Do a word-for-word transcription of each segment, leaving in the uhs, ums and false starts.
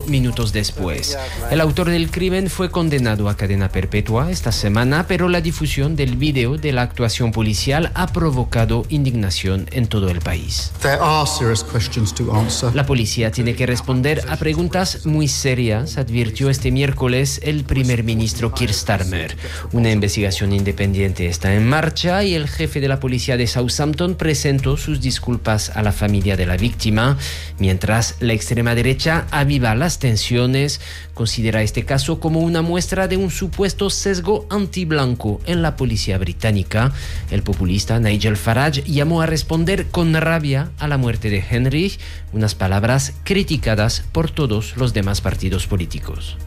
minutos después. El autor del crimen fue condenado a cadena perpetua esta semana, pero la difusión del vídeo de la actuación policial ha provocado indignación en todo el país. La policía tiene que responder a preguntas muy serias, advirtió este miércoles el primer ministro Keir Starmer. Una investigación independiente está en marcha y el jefe de la policía de Southampton presentó sus disculpas a la familia de la víctima, mientras la extrema derecha aviva las tensiones. Considera este caso como una muestra de un supuesto sesgo antiblanco en la policía británica. El populista Nigel Farage llamó a responder con rabia a la muerte de Henry, unas palabras criticadas por todos los demás partidos políticos.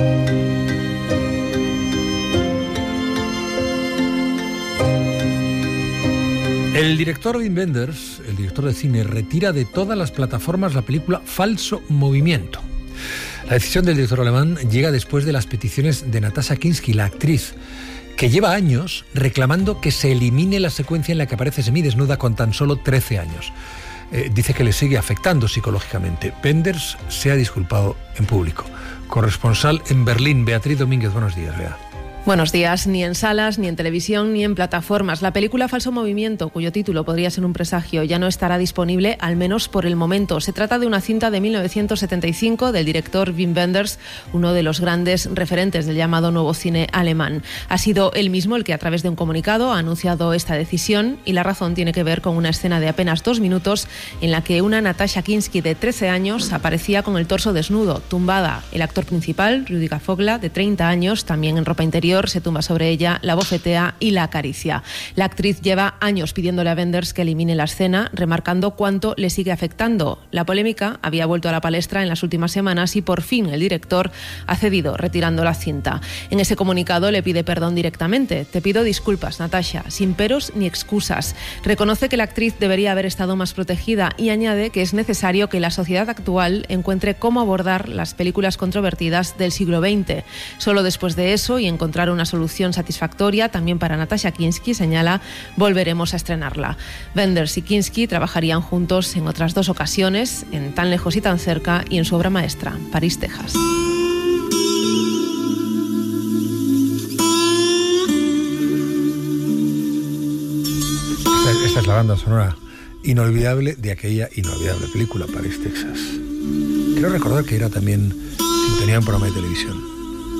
El director Wim Wenders, el director de cine, retira de todas las plataformas la película Falso Movimiento. La decisión del director alemán llega después de las peticiones de Natasha Kinski, la actriz, que lleva años reclamando que se elimine la secuencia en la que aparece semidesnuda con tan solo trece años. Eh, dice que le sigue afectando psicológicamente. Wenders se ha disculpado en público. Corresponsal en Berlín, Beatriz Domínguez, buenos días, Bea. Buenos días. Ni en salas, ni en televisión, ni en plataformas. La película Falso Movimiento, cuyo título podría ser un presagio, ya no estará disponible, al menos por el momento. Se trata de una cinta de mil novecientos setenta y cinco del director Wim Wenders, uno de los grandes referentes del llamado nuevo cine alemán. Ha sido él mismo el que, a través de un comunicado, ha anunciado esta decisión, y la razón tiene que ver con una escena de apenas dos minutos en la que una Natasha Kinski de trece años aparecía con el torso desnudo, tumbada. El actor principal, Rüdiger Vogler, de treinta años, también en ropa interior, se tumba sobre ella, la bofetea y la acaricia. La actriz lleva años pidiéndole a Wenders que elimine la escena, remarcando cuánto le sigue afectando. La polémica había vuelto a la palestra en las últimas semanas y por fin el director ha cedido, retirando la cinta. En ese comunicado le pide perdón directamente. Te pido disculpas, Natasha, sin peros ni excusas. Reconoce que la actriz debería haber estado más protegida y añade que es necesario que la sociedad actual encuentre cómo abordar las películas controvertidas del siglo veinte. Solo después de eso y encontrar una solución satisfactoria también para Natasha Kinski, señala, volveremos a estrenarla. Wenders y Kinski trabajarían juntos en otras dos ocasiones, en Tan lejos y tan cerca y en su obra maestra, París, Texas. Esta, esta es la banda sonora inolvidable de aquella inolvidable película, París, Texas. Quiero recordar que era también sintonía en un programa de televisión.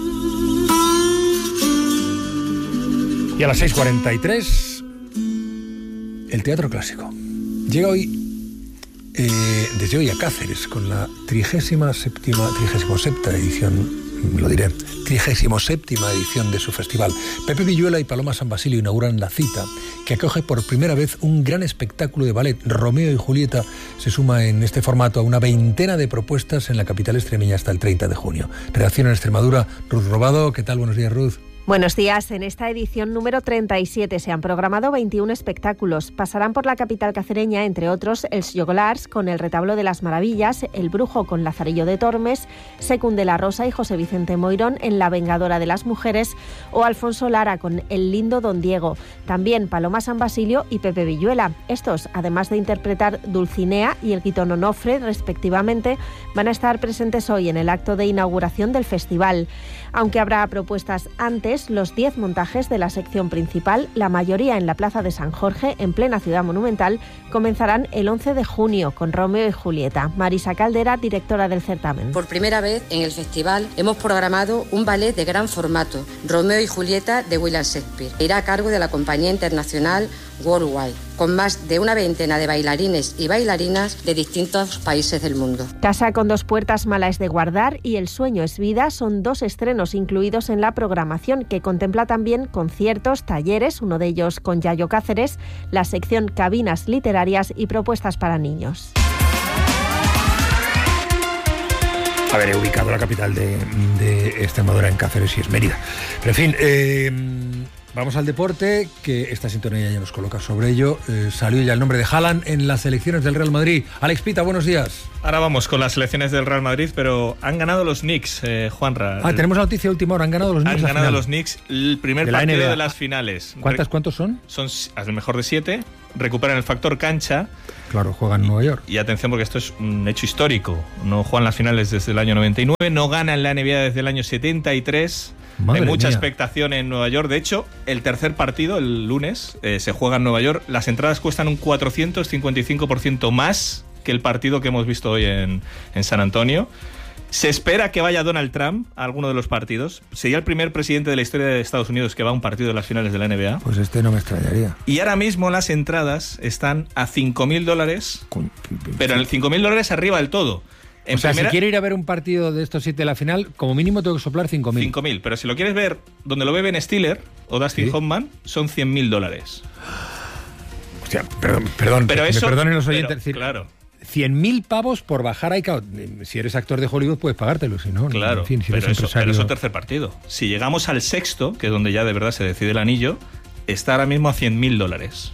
Y a las seis cuarenta y tres, el Teatro Clásico. Llega hoy, eh, desde hoy a Cáceres, con la trigésima séptima, trigésimo séptima edición, lo diré, trigésimo séptima edición de su festival. Pepe Villuela y Paloma San Basilio inauguran La Cita, que acoge por primera vez un gran espectáculo de ballet. Romeo y Julieta se suma en este formato a una veintena de propuestas en la capital extremeña hasta el treinta de junio. Redacción en Extremadura, Ruth Robado. ¿Qué tal? Buenos días, Ruth. Buenos días. En esta edición número treinta y siete se han programado veintiún espectáculos. Pasarán por la capital cacereña, entre otros, Els Joglars con El Retablo de las Maravillas, El Brujo con Lazarillo de Tormes, Secund de la Rosa y José Vicente Moirón en La Vengadora de las Mujeres o Alfonso Lara con El Lindo Don Diego. También Paloma San Basilio y Pepe Villuela. Estos, además de interpretar Dulcinea y El Gitano Onofre, respectivamente, van a estar presentes hoy en el acto de inauguración del festival. Aunque habrá propuestas antes, los diez montajes de la sección principal, la mayoría en la Plaza de San Jorge, en plena ciudad monumental, comenzarán el once de junio con Romeo y Julieta. Marisa Caldera, directora del certamen. Por primera vez en el festival hemos programado un ballet de gran formato, Romeo y Julieta de William Shakespeare. Irá a cargo de la compañía internacional Worldwide, con más de una veintena de bailarines y bailarinas de distintos países del mundo. Casa con dos puertas, mala es de guardar y El sueño es vida son dos estrenos incluidos en la programación, que contempla también conciertos, talleres, uno de ellos con Yayo Cáceres, la sección cabinas literarias y propuestas para niños. A ver, he ubicado la capital de, de Extremadura en Cáceres y es Mérida. Pero en fin, eh, vamos al deporte, que esta sintonía ya nos coloca sobre ello. Eh, salió ya el nombre de Haaland en las selecciones del Real Madrid. Alex Pita, buenos días. Ahora vamos con las selecciones del Real Madrid, pero han ganado los Knicks, eh, Juanra. Ah, tenemos la noticia de última hora, han ganado los Knicks. Han la ganado final. los Knicks el primer de la partido N B A. de las finales. ¿Cuántas, ¿Cuántos son? Son al mejor de siete. recuperan el factor cancha. Claro, juegan en Nueva York. Y, y atención, porque esto es un hecho histórico. No juegan las finales desde el año noventa y nueve, no ganan la N B A desde el año setenta y tres. Madre Hay mucha mía. expectación en Nueva York. De hecho, el tercer partido, el lunes, eh, se juega en Nueva York. Las entradas cuestan un cuatrocientos cincuenta y cinco por ciento más que el partido que hemos visto hoy en, en San Antonio. Se espera que vaya Donald Trump a alguno de los partidos. Sería el primer presidente de la historia de Estados Unidos que va a un partido de las finales de la N B A. Pues este no me extrañaría. Y ahora mismo las entradas están a cinco mil dólares, pero en el cinco mil dólares arriba del todo. En o sea, primera, si quiero ir a ver un partido de estos siete de la final, como mínimo tengo que soplar cinco mil. cinco mil, pero si lo quieres ver donde lo ve Ben Stiller o Dustin ¿Sí? Hoffman, son cien mil dólares. O sea, perdón, perdón Pero que eso, me perdonen los oyentes. pero, decir, claro. cien mil pavos por bajar a ICAO. Si eres actor de Hollywood puedes pagártelo, si no, Claro, en fin, si pero, eres eso, empresario. pero eso tercer partido. Si llegamos al sexto, que es donde ya de verdad se decide el anillo, está ahora mismo a cien mil dólares.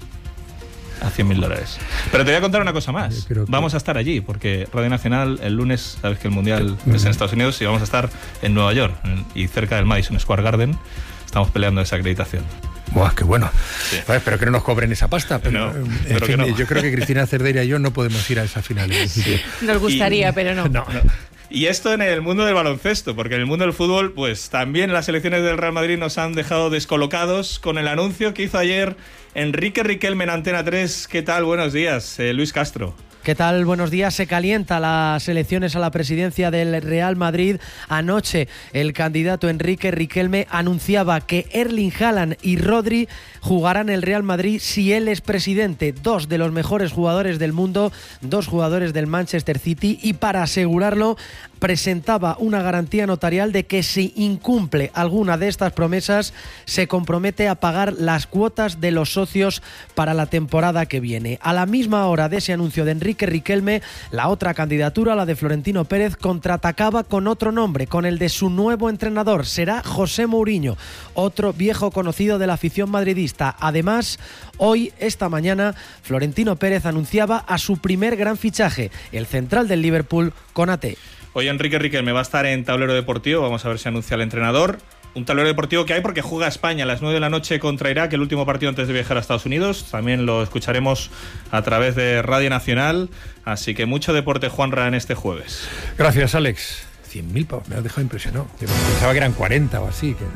A cien mil dólares. Pero te voy a contar una cosa más. Que... Vamos a estar allí, porque Radio Nacional el lunes, sabes que el Mundial es en Estados Unidos, y vamos a estar en Nueva York, en, y cerca del Madison Square Garden. Estamos peleando esa acreditación. Buah, qué bueno. Sí. Vale, espero que no nos cobren esa pasta. Pero, No, en pero fin, que no. yo creo que Cristina Cerdeira y yo no podemos ir a esa final. En principio. Nos gustaría, Y- pero no. No. No. Y esto en el mundo del baloncesto, porque en el mundo del fútbol, pues también las selecciones del Real Madrid nos han dejado descolocados con el anuncio que hizo ayer Enrique Riquelme en Antena tres. ¿Qué tal? Buenos días, eh, Luis Castro. ¿Qué tal? Buenos días. Se calienta las elecciones a la presidencia del Real Madrid. Anoche el candidato Enrique Riquelme anunciaba que Erling Haaland y Rodri jugarán el Real Madrid si él es presidente. Dos de los mejores jugadores del mundo, dos jugadores del Manchester City, y para asegurarlo presentaba una garantía notarial de que si incumple alguna de estas promesas se compromete a pagar las cuotas de los socios para la temporada que viene. A la misma hora de ese anuncio de Enrique Riquelme, la otra candidatura, la de Florentino Pérez, contraatacaba con otro nombre, con el de su nuevo entrenador. Será José Mourinho, otro viejo conocido de la afición madridista. Además, hoy, esta mañana, Florentino Pérez anunciaba a su primer gran fichaje, el central del Liverpool, Konaté. Hoy Enrique Riquelme va a estar en Tablero Deportivo, vamos a ver si anuncia el entrenador. Un tablero deportivo que hay porque juega España a las nueve de la noche contra Irak, el último partido antes de viajar a Estados Unidos. También lo escucharemos a través de Radio Nacional, así que mucho deporte, Juanra, en este jueves. Gracias, Alex. cien mil pavos, me has dejado impresionado. Yo pensaba que eran cuarenta o así. Que...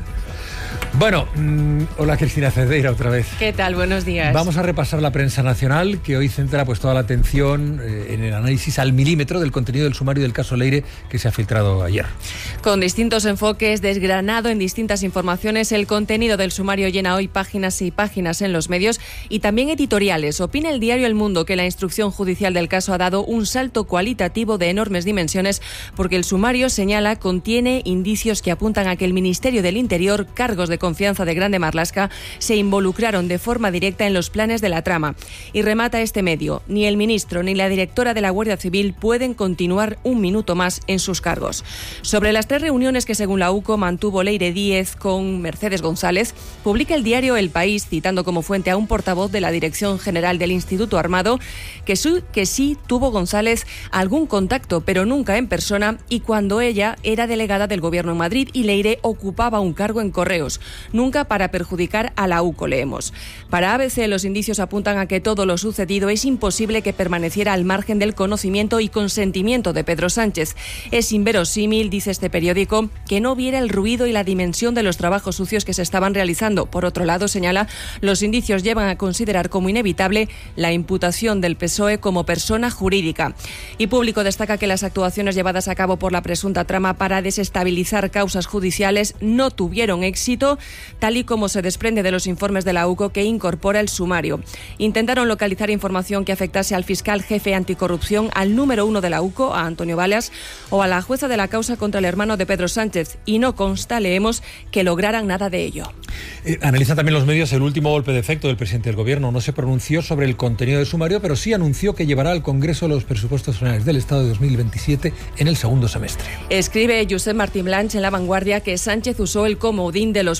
Bueno, mmm, hola Cristina Cerdeira otra vez. ¿Qué tal? Buenos días. Vamos a repasar la prensa nacional, que hoy centra pues toda la atención eh, en el análisis al milímetro del contenido del sumario del caso Leire que se ha filtrado ayer. Con distintos enfoques, desgranado en distintas informaciones, el contenido del sumario llena hoy páginas y páginas en los medios y también editoriales. Opina el diario El Mundo que la instrucción judicial del caso ha dado un salto cualitativo de enormes dimensiones porque el sumario, señala, contiene indicios que apuntan a que el Ministerio del Interior, cargos de confianza de Grande Marlaska, se involucraron de forma directa en los planes de la trama. Y remata este medio: ni el ministro ni la directora de la Guardia Civil pueden continuar un minuto más en sus cargos. Sobre las tres reuniones que según la U C O mantuvo Leire Díez con Mercedes González, publica el diario El País, citando como fuente a un portavoz de la Dirección General del Instituto Armado, que, su, que sí tuvo González algún contacto, pero nunca en persona, y cuando ella era delegada del Gobierno en Madrid y Leire ocupaba un cargo en Correos, nunca para perjudicar a la U C O, leemos. Para A B C, los indicios apuntan a que todo lo sucedido es imposible que permaneciera al margen del conocimiento y consentimiento de Pedro Sánchez. Es inverosímil, dice este periódico, que no viera el ruido y la dimensión de los trabajos sucios que se estaban realizando. Por otro lado, señala, los indicios llevan a considerar como inevitable la imputación del P S O E como persona jurídica. Y Público destaca que las actuaciones llevadas a cabo por la presunta trama para desestabilizar causas judiciales no tuvieron éxito, tal y como se desprende de los informes de la U C O que incorpora el sumario. Intentaron localizar información que afectase al fiscal jefe anticorrupción, al número uno de la U C O, a Antonio Baleas, o a la jueza de la causa contra el hermano de Pedro Sánchez, y no consta, leemos, que lograran nada de ello. Eh, analizan también los medios el último golpe de efecto del presidente del Gobierno. No se pronunció sobre el contenido del sumario, pero sí anunció que llevará al Congreso los presupuestos generales del Estado de dos mil veintisiete en el segundo semestre. Escribe Josep Martín Blanch en La Vanguardia que Sánchez usó el comodín de los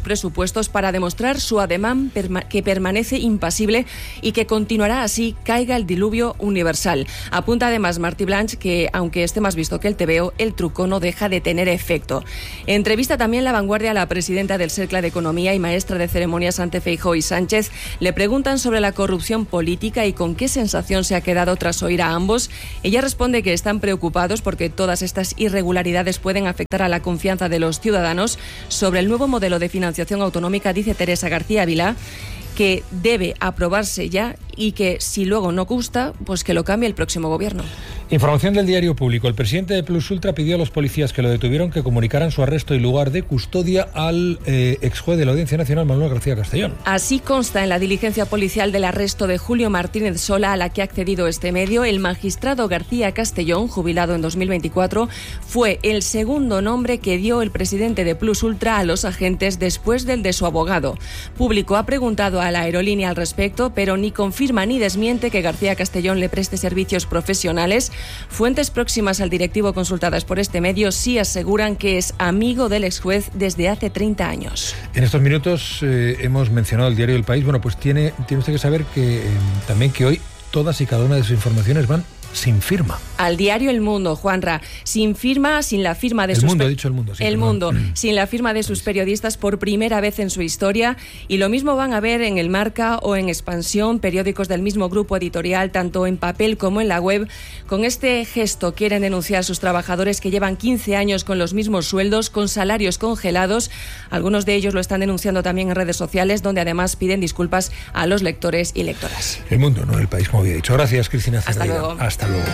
presupuestos para demostrar su ademán perma- que permanece impasible y que continuará así caiga el diluvio universal. Apunta además Martí Blanch que, aunque esté más visto que el tebeo, el truco no deja de tener efecto. Entrevista también La Vanguardia a la presidenta del Cercle de Economía y maestra de ceremonias ante Feijóo y Sánchez. Le preguntan sobre la corrupción política y con qué sensación se ha quedado tras oír a ambos. Ella responde que están preocupados porque todas estas irregularidades pueden afectar a la confianza de los ciudadanos. Sobre el nuevo modelo de financiación autonómica dice Teresa García Vilá que debe aprobarse ya y que si luego no gusta, pues que lo cambie el próximo gobierno. Información del Diario Público. El presidente de Plus Ultra pidió a los policías que lo detuvieron que comunicaran su arresto y lugar de custodia al eh, ex juez de la Audiencia Nacional, Manuel García Castellón. Así consta en la diligencia policial del arresto de Julio Martínez Sola, a la que ha accedido este medio. El magistrado García Castellón, jubilado en dos mil veinticuatro, fue el segundo nombre que dio el presidente de Plus Ultra a los agentes después del de su abogado. Público ha preguntado a la aerolínea al respecto, pero ni confirma ni desmiente que García Castellón le preste servicios profesionales. Fuentes próximas al directivo consultadas por este medio sí aseguran que es amigo del ex juez desde hace treinta años. En estos minutos eh, hemos mencionado el diario El País. Bueno, pues tiene, tiene usted que saber que eh, también que hoy todas y cada una de sus informaciones van sin firma. Al diario El Mundo, Juanra, sin firma, sin la firma de el sus... Mundo, he dicho El Mundo. Sí, el perdón. Mundo, sin la firma de sus periodistas por primera vez en su historia, y lo mismo van a ver en El Marca o en Expansión, periódicos del mismo grupo editorial, tanto en papel como en la web. Con este gesto quieren denunciar a sus trabajadores que llevan quince años con los mismos sueldos, con salarios congelados. Algunos de ellos lo están denunciando también en redes sociales, donde además piden disculpas a los lectores y lectoras. El Mundo, no El País, como había dicho. Gracias, Cristina Cerdeira. Hasta luego. Hasta luego.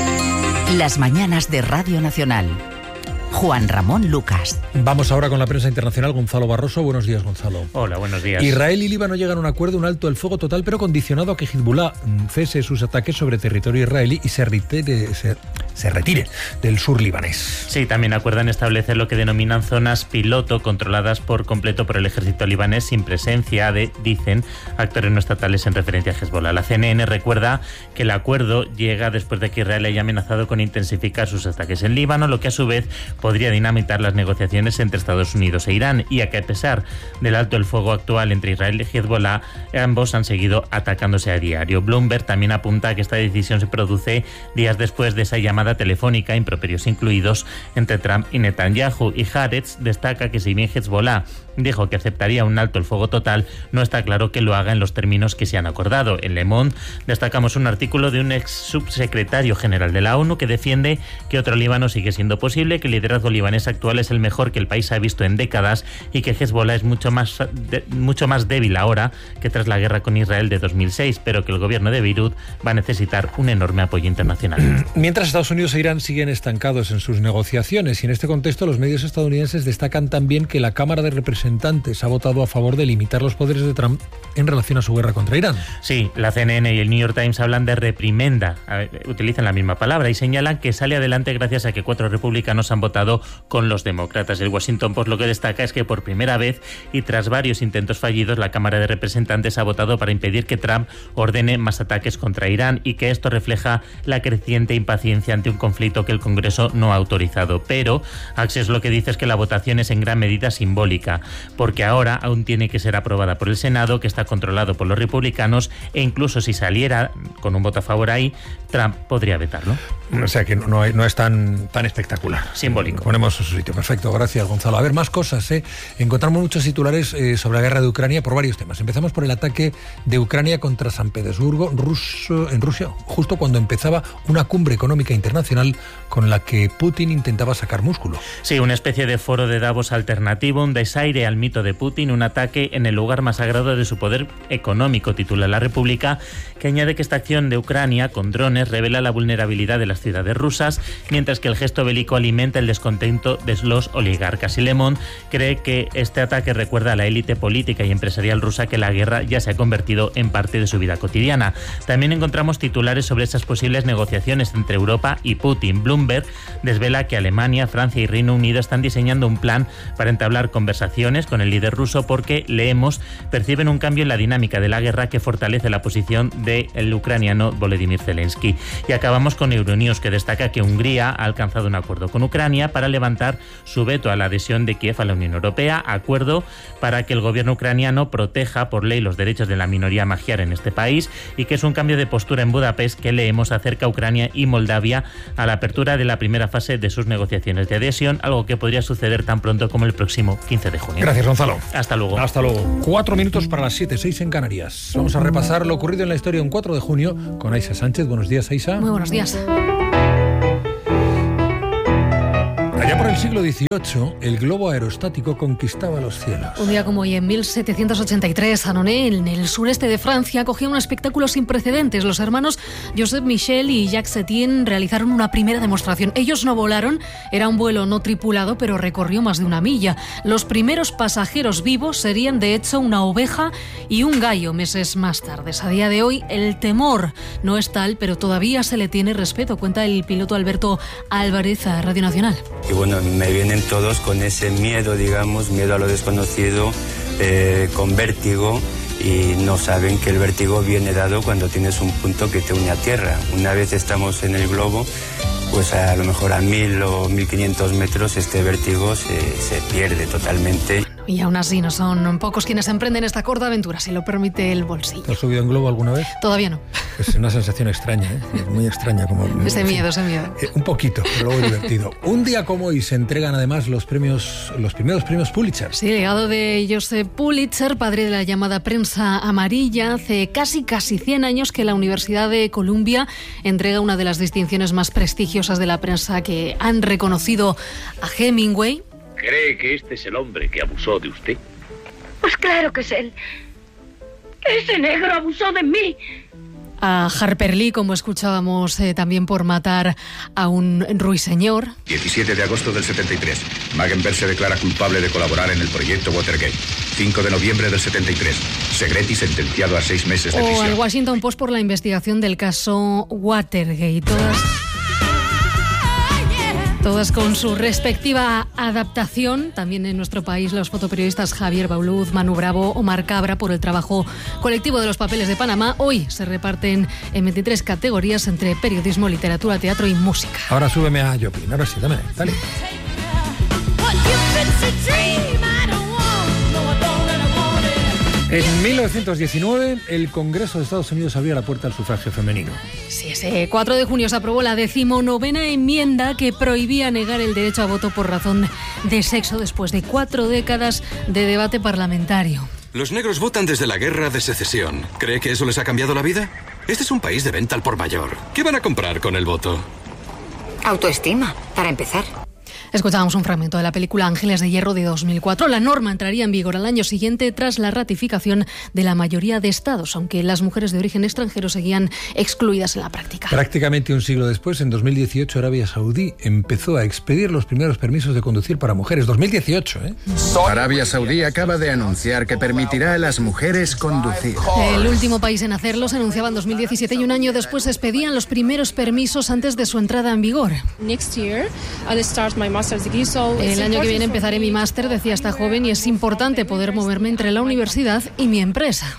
Las mañanas de Radio Nacional. Juan Ramón Lucas. Vamos ahora con la prensa internacional. Gonzalo Barroso. Buenos días, Gonzalo. Hola, buenos días. Israel y Líbano llegan a un acuerdo, un alto el fuego total, pero condicionado a que Hezbollah cese sus ataques sobre territorio israelí y se retire, se, se retire del sur libanés. Sí, también acuerdan establecer lo que denominan zonas piloto, controladas por completo por el ejército libanés, sin presencia de, dicen, actores no estatales en referencia a Hezbollah. La C N N recuerda que el acuerdo llega después de que Israel haya amenazado con intensificar sus ataques en Líbano, lo que a su vez podría dinamitar las negociaciones entre Estados Unidos e Irán, y a que a pesar del alto el fuego actual entre Israel y Hezbollah, ambos han seguido atacándose a diario. Bloomberg también apunta a que esta decisión se produce días después de esa llamada telefónica, improperios incluidos, entre Trump y Netanyahu, y Haaretz destaca que si bien Hezbollah dijo que aceptaría un alto el fuego total, no está claro que lo haga en los términos que se han acordado. En Le Monde destacamos un artículo de un ex subsecretario general de la ONU que defiende que otro Líbano sigue siendo posible, que el liderazgo libanés actual es el mejor que el país ha visto en décadas y que Hezbollah es mucho más, de, mucho más débil ahora que tras la guerra con Israel de dos mil seis, pero que el gobierno de Beirut va a necesitar un enorme apoyo internacional. Mientras Estados Unidos e Irán siguen estancados en sus negociaciones, y en este contexto los medios estadounidenses destacan también que la Cámara de Representantes ha votado a favor de limitar los poderes de Trump en relación a su guerra contra Irán. Sí, la C N N y el New York Times hablan de reprimenda, utilizan la misma palabra, y señalan que sale adelante gracias a que cuatro republicanos han votado con los demócratas. El Washington Post lo que destaca es que por primera vez y tras varios intentos fallidos, la Cámara de Representantes ha votado para impedir que Trump ordene más ataques contra Irán, y que esto refleja la creciente impaciencia ante un conflicto que el Congreso no ha autorizado. Pero Axios lo que dice es que la votación es en gran medida simbólica, porque ahora aún tiene que ser aprobada por el Senado, que está controlado por los republicanos, e incluso si saliera con un voto a favor ahí, Trump podría vetarlo. O sea que no, no es tan, tan espectacular. Simbólico. Ponemos a su sitio. Perfecto, gracias, Gonzalo. A ver, más cosas, ¿eh? Encontramos muchos titulares eh, sobre la guerra de Ucrania por varios temas. Empezamos por el ataque de Ucrania contra San Petersburgo, ruso, en Rusia, justo cuando empezaba una cumbre económica internacional con la que Putin intentaba sacar músculo. Sí, una especie de foro de Davos alternativo, un desaire al mito de Putin, un ataque en el lugar más sagrado de su poder económico, titula La República, que añade que esta acción de Ucrania con drones revela la vulnerabilidad de las ciudades rusas, mientras que el gesto bélico alimenta el descontento de los oligarcas. Y Le Monde cree que este ataque recuerda a la élite política y empresarial rusa, que la guerra ya se ha convertido en parte de su vida cotidiana. También encontramos titulares sobre esas posibles negociaciones entre Europa Rusia y Putin. Bloomberg desvela que Alemania, Francia y Reino Unido están diseñando un plan para entablar conversaciones con el líder ruso porque, leemos, perciben un cambio en la dinámica de la guerra que fortalece la posición del ucraniano Volodymyr Zelensky. Y acabamos con Euronews, que destaca que Hungría ha alcanzado un acuerdo con Ucrania para levantar su veto a la adhesión de Kiev a la Unión Europea, acuerdo para que el gobierno ucraniano proteja por ley los derechos de la minoría magiar en este país, y que es un cambio de postura en Budapest que, leemos, acerca a Ucrania y Moldavia a la apertura de la primera fase de sus negociaciones de adhesión, algo que podría suceder tan pronto como el próximo quince de junio. Gracias, Gonzalo. Hasta luego. Hasta luego. Cuatro minutos para las siete, seis en Canarias. Vamos a repasar lo ocurrido en la historia un cuatro de junio con Aisa Sánchez. Buenos días, Aisa. Muy buenos días. Allá por el siglo dieciocho, el globo aerostático conquistaba los cielos. Un día como hoy, en mil setecientos ochenta y tres, Annonay, en el sureste de Francia, acogía un espectáculo sin precedentes. Los hermanos Joseph Michel y Jacques Septien realizaron una primera demostración. Ellos no volaron, era un vuelo no tripulado, pero recorrió más de una milla. Los primeros pasajeros vivos serían, de hecho, una oveja y un gallo meses más tarde. A día de hoy, el temor no es tal, pero todavía se le tiene respeto, cuenta el piloto Alberto Álvarez a Radio Nacional. Y bueno, me vienen todos con ese miedo, digamos, miedo a lo desconocido, eh, con vértigo, y no saben que el vértigo viene dado cuando tienes un punto que te une a tierra. Una vez estamos en el globo, pues a lo mejor a mil o mil quinientos metros este vértigo se, se pierde totalmente. Y aún así no son pocos quienes emprenden esta corta aventura, si lo permite el bolsillo. ¿Te has subido en globo alguna vez? Todavía no. Es una sensación extraña, ¿eh? Muy extraña. Como, ese miedo, ese miedo. Eh, un poquito, pero luego divertido. Un día como hoy se entregan además los premios, los primeros premios Pulitzer. Sí, legado de Joseph Pulitzer, padre de la llamada prensa amarilla. Hace casi, casi cien años que la Universidad de Columbia entrega una de las distinciones más prestigiosas de la prensa, que han reconocido a Hemingway. ¿Cree que este es el hombre que abusó de usted? Pues claro que es él. Ese negro abusó de mí. A Harper Lee, como escuchábamos, eh, también por matar a un ruiseñor. diecisiete de agosto del setenta y tres. Magenberg se declara culpable de colaborar en el proyecto Watergate. cinco de noviembre del setenta y tres. Segretti sentenciado a seis meses de prisión. O al Washington Post por la investigación del caso Watergate. Todas... Todas con su respectiva adaptación. También en nuestro país los fotoperiodistas Javier Bauluz, Manu Bravo, Omar Cabra por el trabajo colectivo de los papeles de Panamá. Hoy se reparten en veintitrés categorías entre periodismo, literatura, teatro y música. Ahora súbeme a Joplin, ahora sí, dame, dale. En mil novecientos diecinueve, el Congreso de Estados Unidos abría la puerta al sufragio femenino. Sí, ese cuatro de junio se aprobó la decimonovena enmienda que prohibía negar el derecho a voto por razón de sexo después de cuatro décadas de debate parlamentario. Los negros votan desde la guerra de secesión. ¿Cree que eso les ha cambiado la vida? Este es un país de venta al por mayor. ¿Qué van a comprar con el voto? Autoestima, para empezar. Escuchábamos un fragmento de la película Ángeles de Hierro de dos mil cuatro. La norma entraría en vigor al año siguiente tras la ratificación de la mayoría de estados, aunque las mujeres de origen extranjero seguían excluidas en la práctica. Prácticamente un siglo después, en dos mil dieciocho, Arabia Saudí empezó a expedir los primeros permisos de conducir para mujeres. dos mil dieciocho, ¿eh? Arabia Saudí acaba de anunciar que permitirá a las mujeres conducir. El último país en hacerlo se anunciaba en dos mil diecisiete y un año después se expedían los primeros permisos antes de su entrada en vigor. Next year, I'll start my master's degree, so el año que viene empezaré mi máster, decía esta joven, y es importante poder moverme entre la universidad y mi empresa.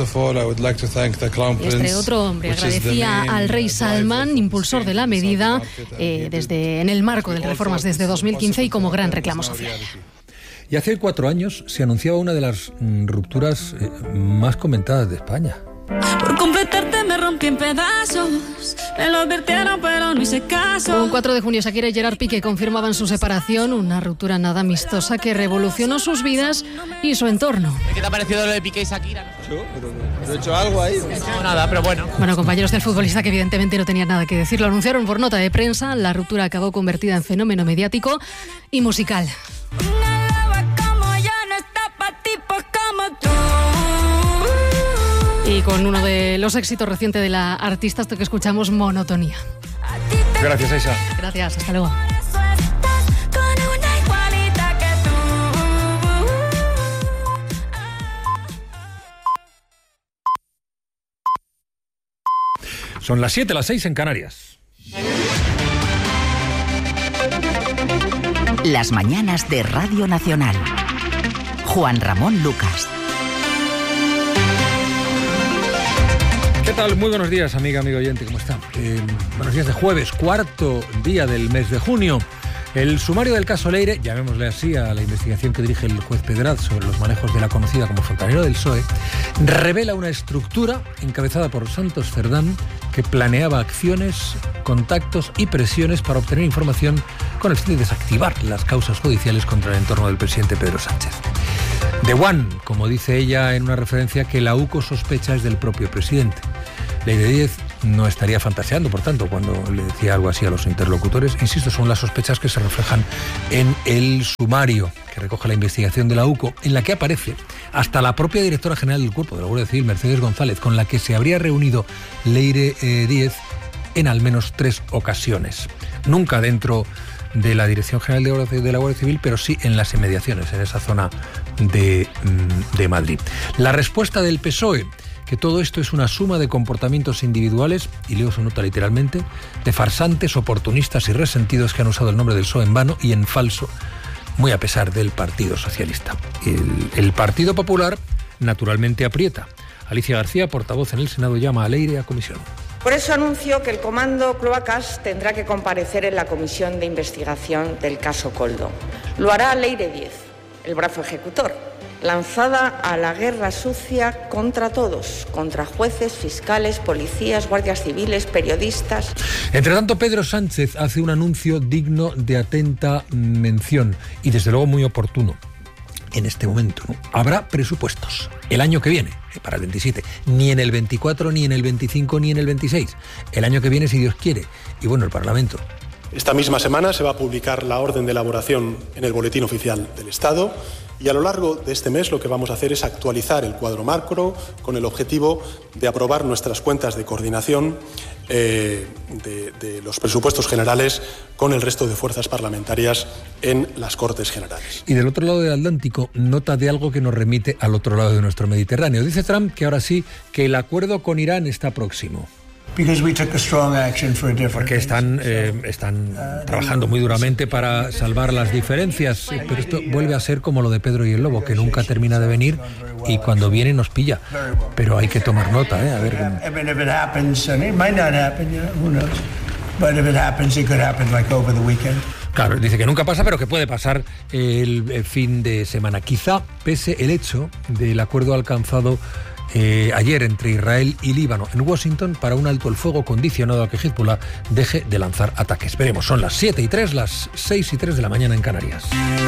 Este otro hombre agradecía al rey Salman, impulsor de la medida, eh, desde en el marco de las reformas desde dos mil quince y como gran reclamo social. Y hace cuatro años se anunciaba una de las mm, rupturas eh, más comentadas de España. Por completarte me rompí en pedazos. Me lo advirtieron pero no hice caso. Un cuatro de junio Shakira y Gerard Piqué confirmaban su separación, una ruptura nada amistosa que revolucionó sus vidas y su entorno. ¿Qué te ha parecido lo de Piqué y Shakira? Yo, pero no he hecho algo ahí. No, nada, pero bueno. Bueno, compañeros del futbolista que evidentemente no tenían nada que decir, lo anunciaron por nota de prensa. La ruptura acabó convertida en fenómeno mediático y musical. Y con uno de los éxitos recientes de la artista, esto que escuchamos, Monotonía. Gracias, Aisa. Gracias, hasta luego. Son las siete, las seis en Canarias. Las mañanas de Radio Nacional. Juan Ramón Lucas. ¿Qué tal? Muy buenos días, amiga, amigo oyente, ¿cómo está? Eh, buenos días de jueves, cuarto día del mes de junio. El sumario del caso Leire, llamémosle así a la investigación que dirige el juez Pedraz sobre los manejos de la conocida como fontanero del P S O E, revela una estructura encabezada por Santos Cerdán que planeaba acciones, contactos y presiones para obtener información con el fin de desactivar las causas judiciales contra el entorno del presidente Pedro Sánchez. The One, como dice ella en una referencia que la U C O sospecha es del propio presidente. Leire Díez no estaría fantaseando, por tanto, cuando le decía algo así a los interlocutores. Insisto, son las sospechas que se reflejan en el sumario que recoge la investigación de la U C O, en la que aparece hasta la propia directora general del Cuerpo de la Guardia Civil, Mercedes González, con la que se habría reunido Leire eh, Díez en al menos tres ocasiones. Nunca dentro de la Dirección General de la Guardia Civil, pero sí en las inmediaciones, en esa zona de, de Madrid. La respuesta del P S O E, que todo esto es una suma de comportamientos individuales, y leo su nota literalmente, de farsantes, oportunistas y resentidos que han usado el nombre del P S O E en vano y en falso, muy a pesar del Partido Socialista. El, el Partido Popular naturalmente aprieta. Alicia García, portavoz en el Senado, llama a Leire a comisión. Por eso anuncio que el Comando Cloacas tendrá que comparecer en la comisión de investigación del caso Koldo. Lo hará Leire Díez, el brazo ejecutor, lanzada a la guerra sucia contra todos, contra jueces, fiscales, policías, guardias civiles, periodistas. Entre tanto, Pedro Sánchez hace un anuncio digno de atenta mención y desde luego muy oportuno en este momento, ¿no? Habrá presupuestos el año que viene, para el veintisiete, ni en el veinticuatro, ni en el veinticinco, ni en el veintiséis. El año que viene, si Dios quiere. Y bueno, el Parlamento. Esta misma semana se va a publicar la orden de elaboración en el Boletín Oficial del Estado y a lo largo de este mes lo que vamos a hacer es actualizar el cuadro macro con el objetivo de aprobar nuestras cuentas de coordinación eh, de, de los presupuestos generales con el resto de fuerzas parlamentarias en las Cortes Generales. Y del otro lado del Atlántico, nota de algo que nos remite al otro lado de nuestro Mediterráneo. Dice Trump que ahora sí, que el acuerdo con Irán está próximo. Porque están, eh, están trabajando muy duramente para salvar las diferencias, pero esto vuelve a ser como lo de Pedro y el Lobo, que nunca termina de venir y cuando viene nos pilla. Pero hay que tomar nota, ¿eh? A ver. Claro, dice que nunca pasa, pero que puede pasar el fin de semana. Quizá pese el hecho del acuerdo alcanzado Eh, ayer entre Israel y Líbano en Washington para un alto el fuego condicionado a que Hezbollah deje de lanzar ataques. Veremos, son las siete y tres, las seis y tres de la mañana en Canarias.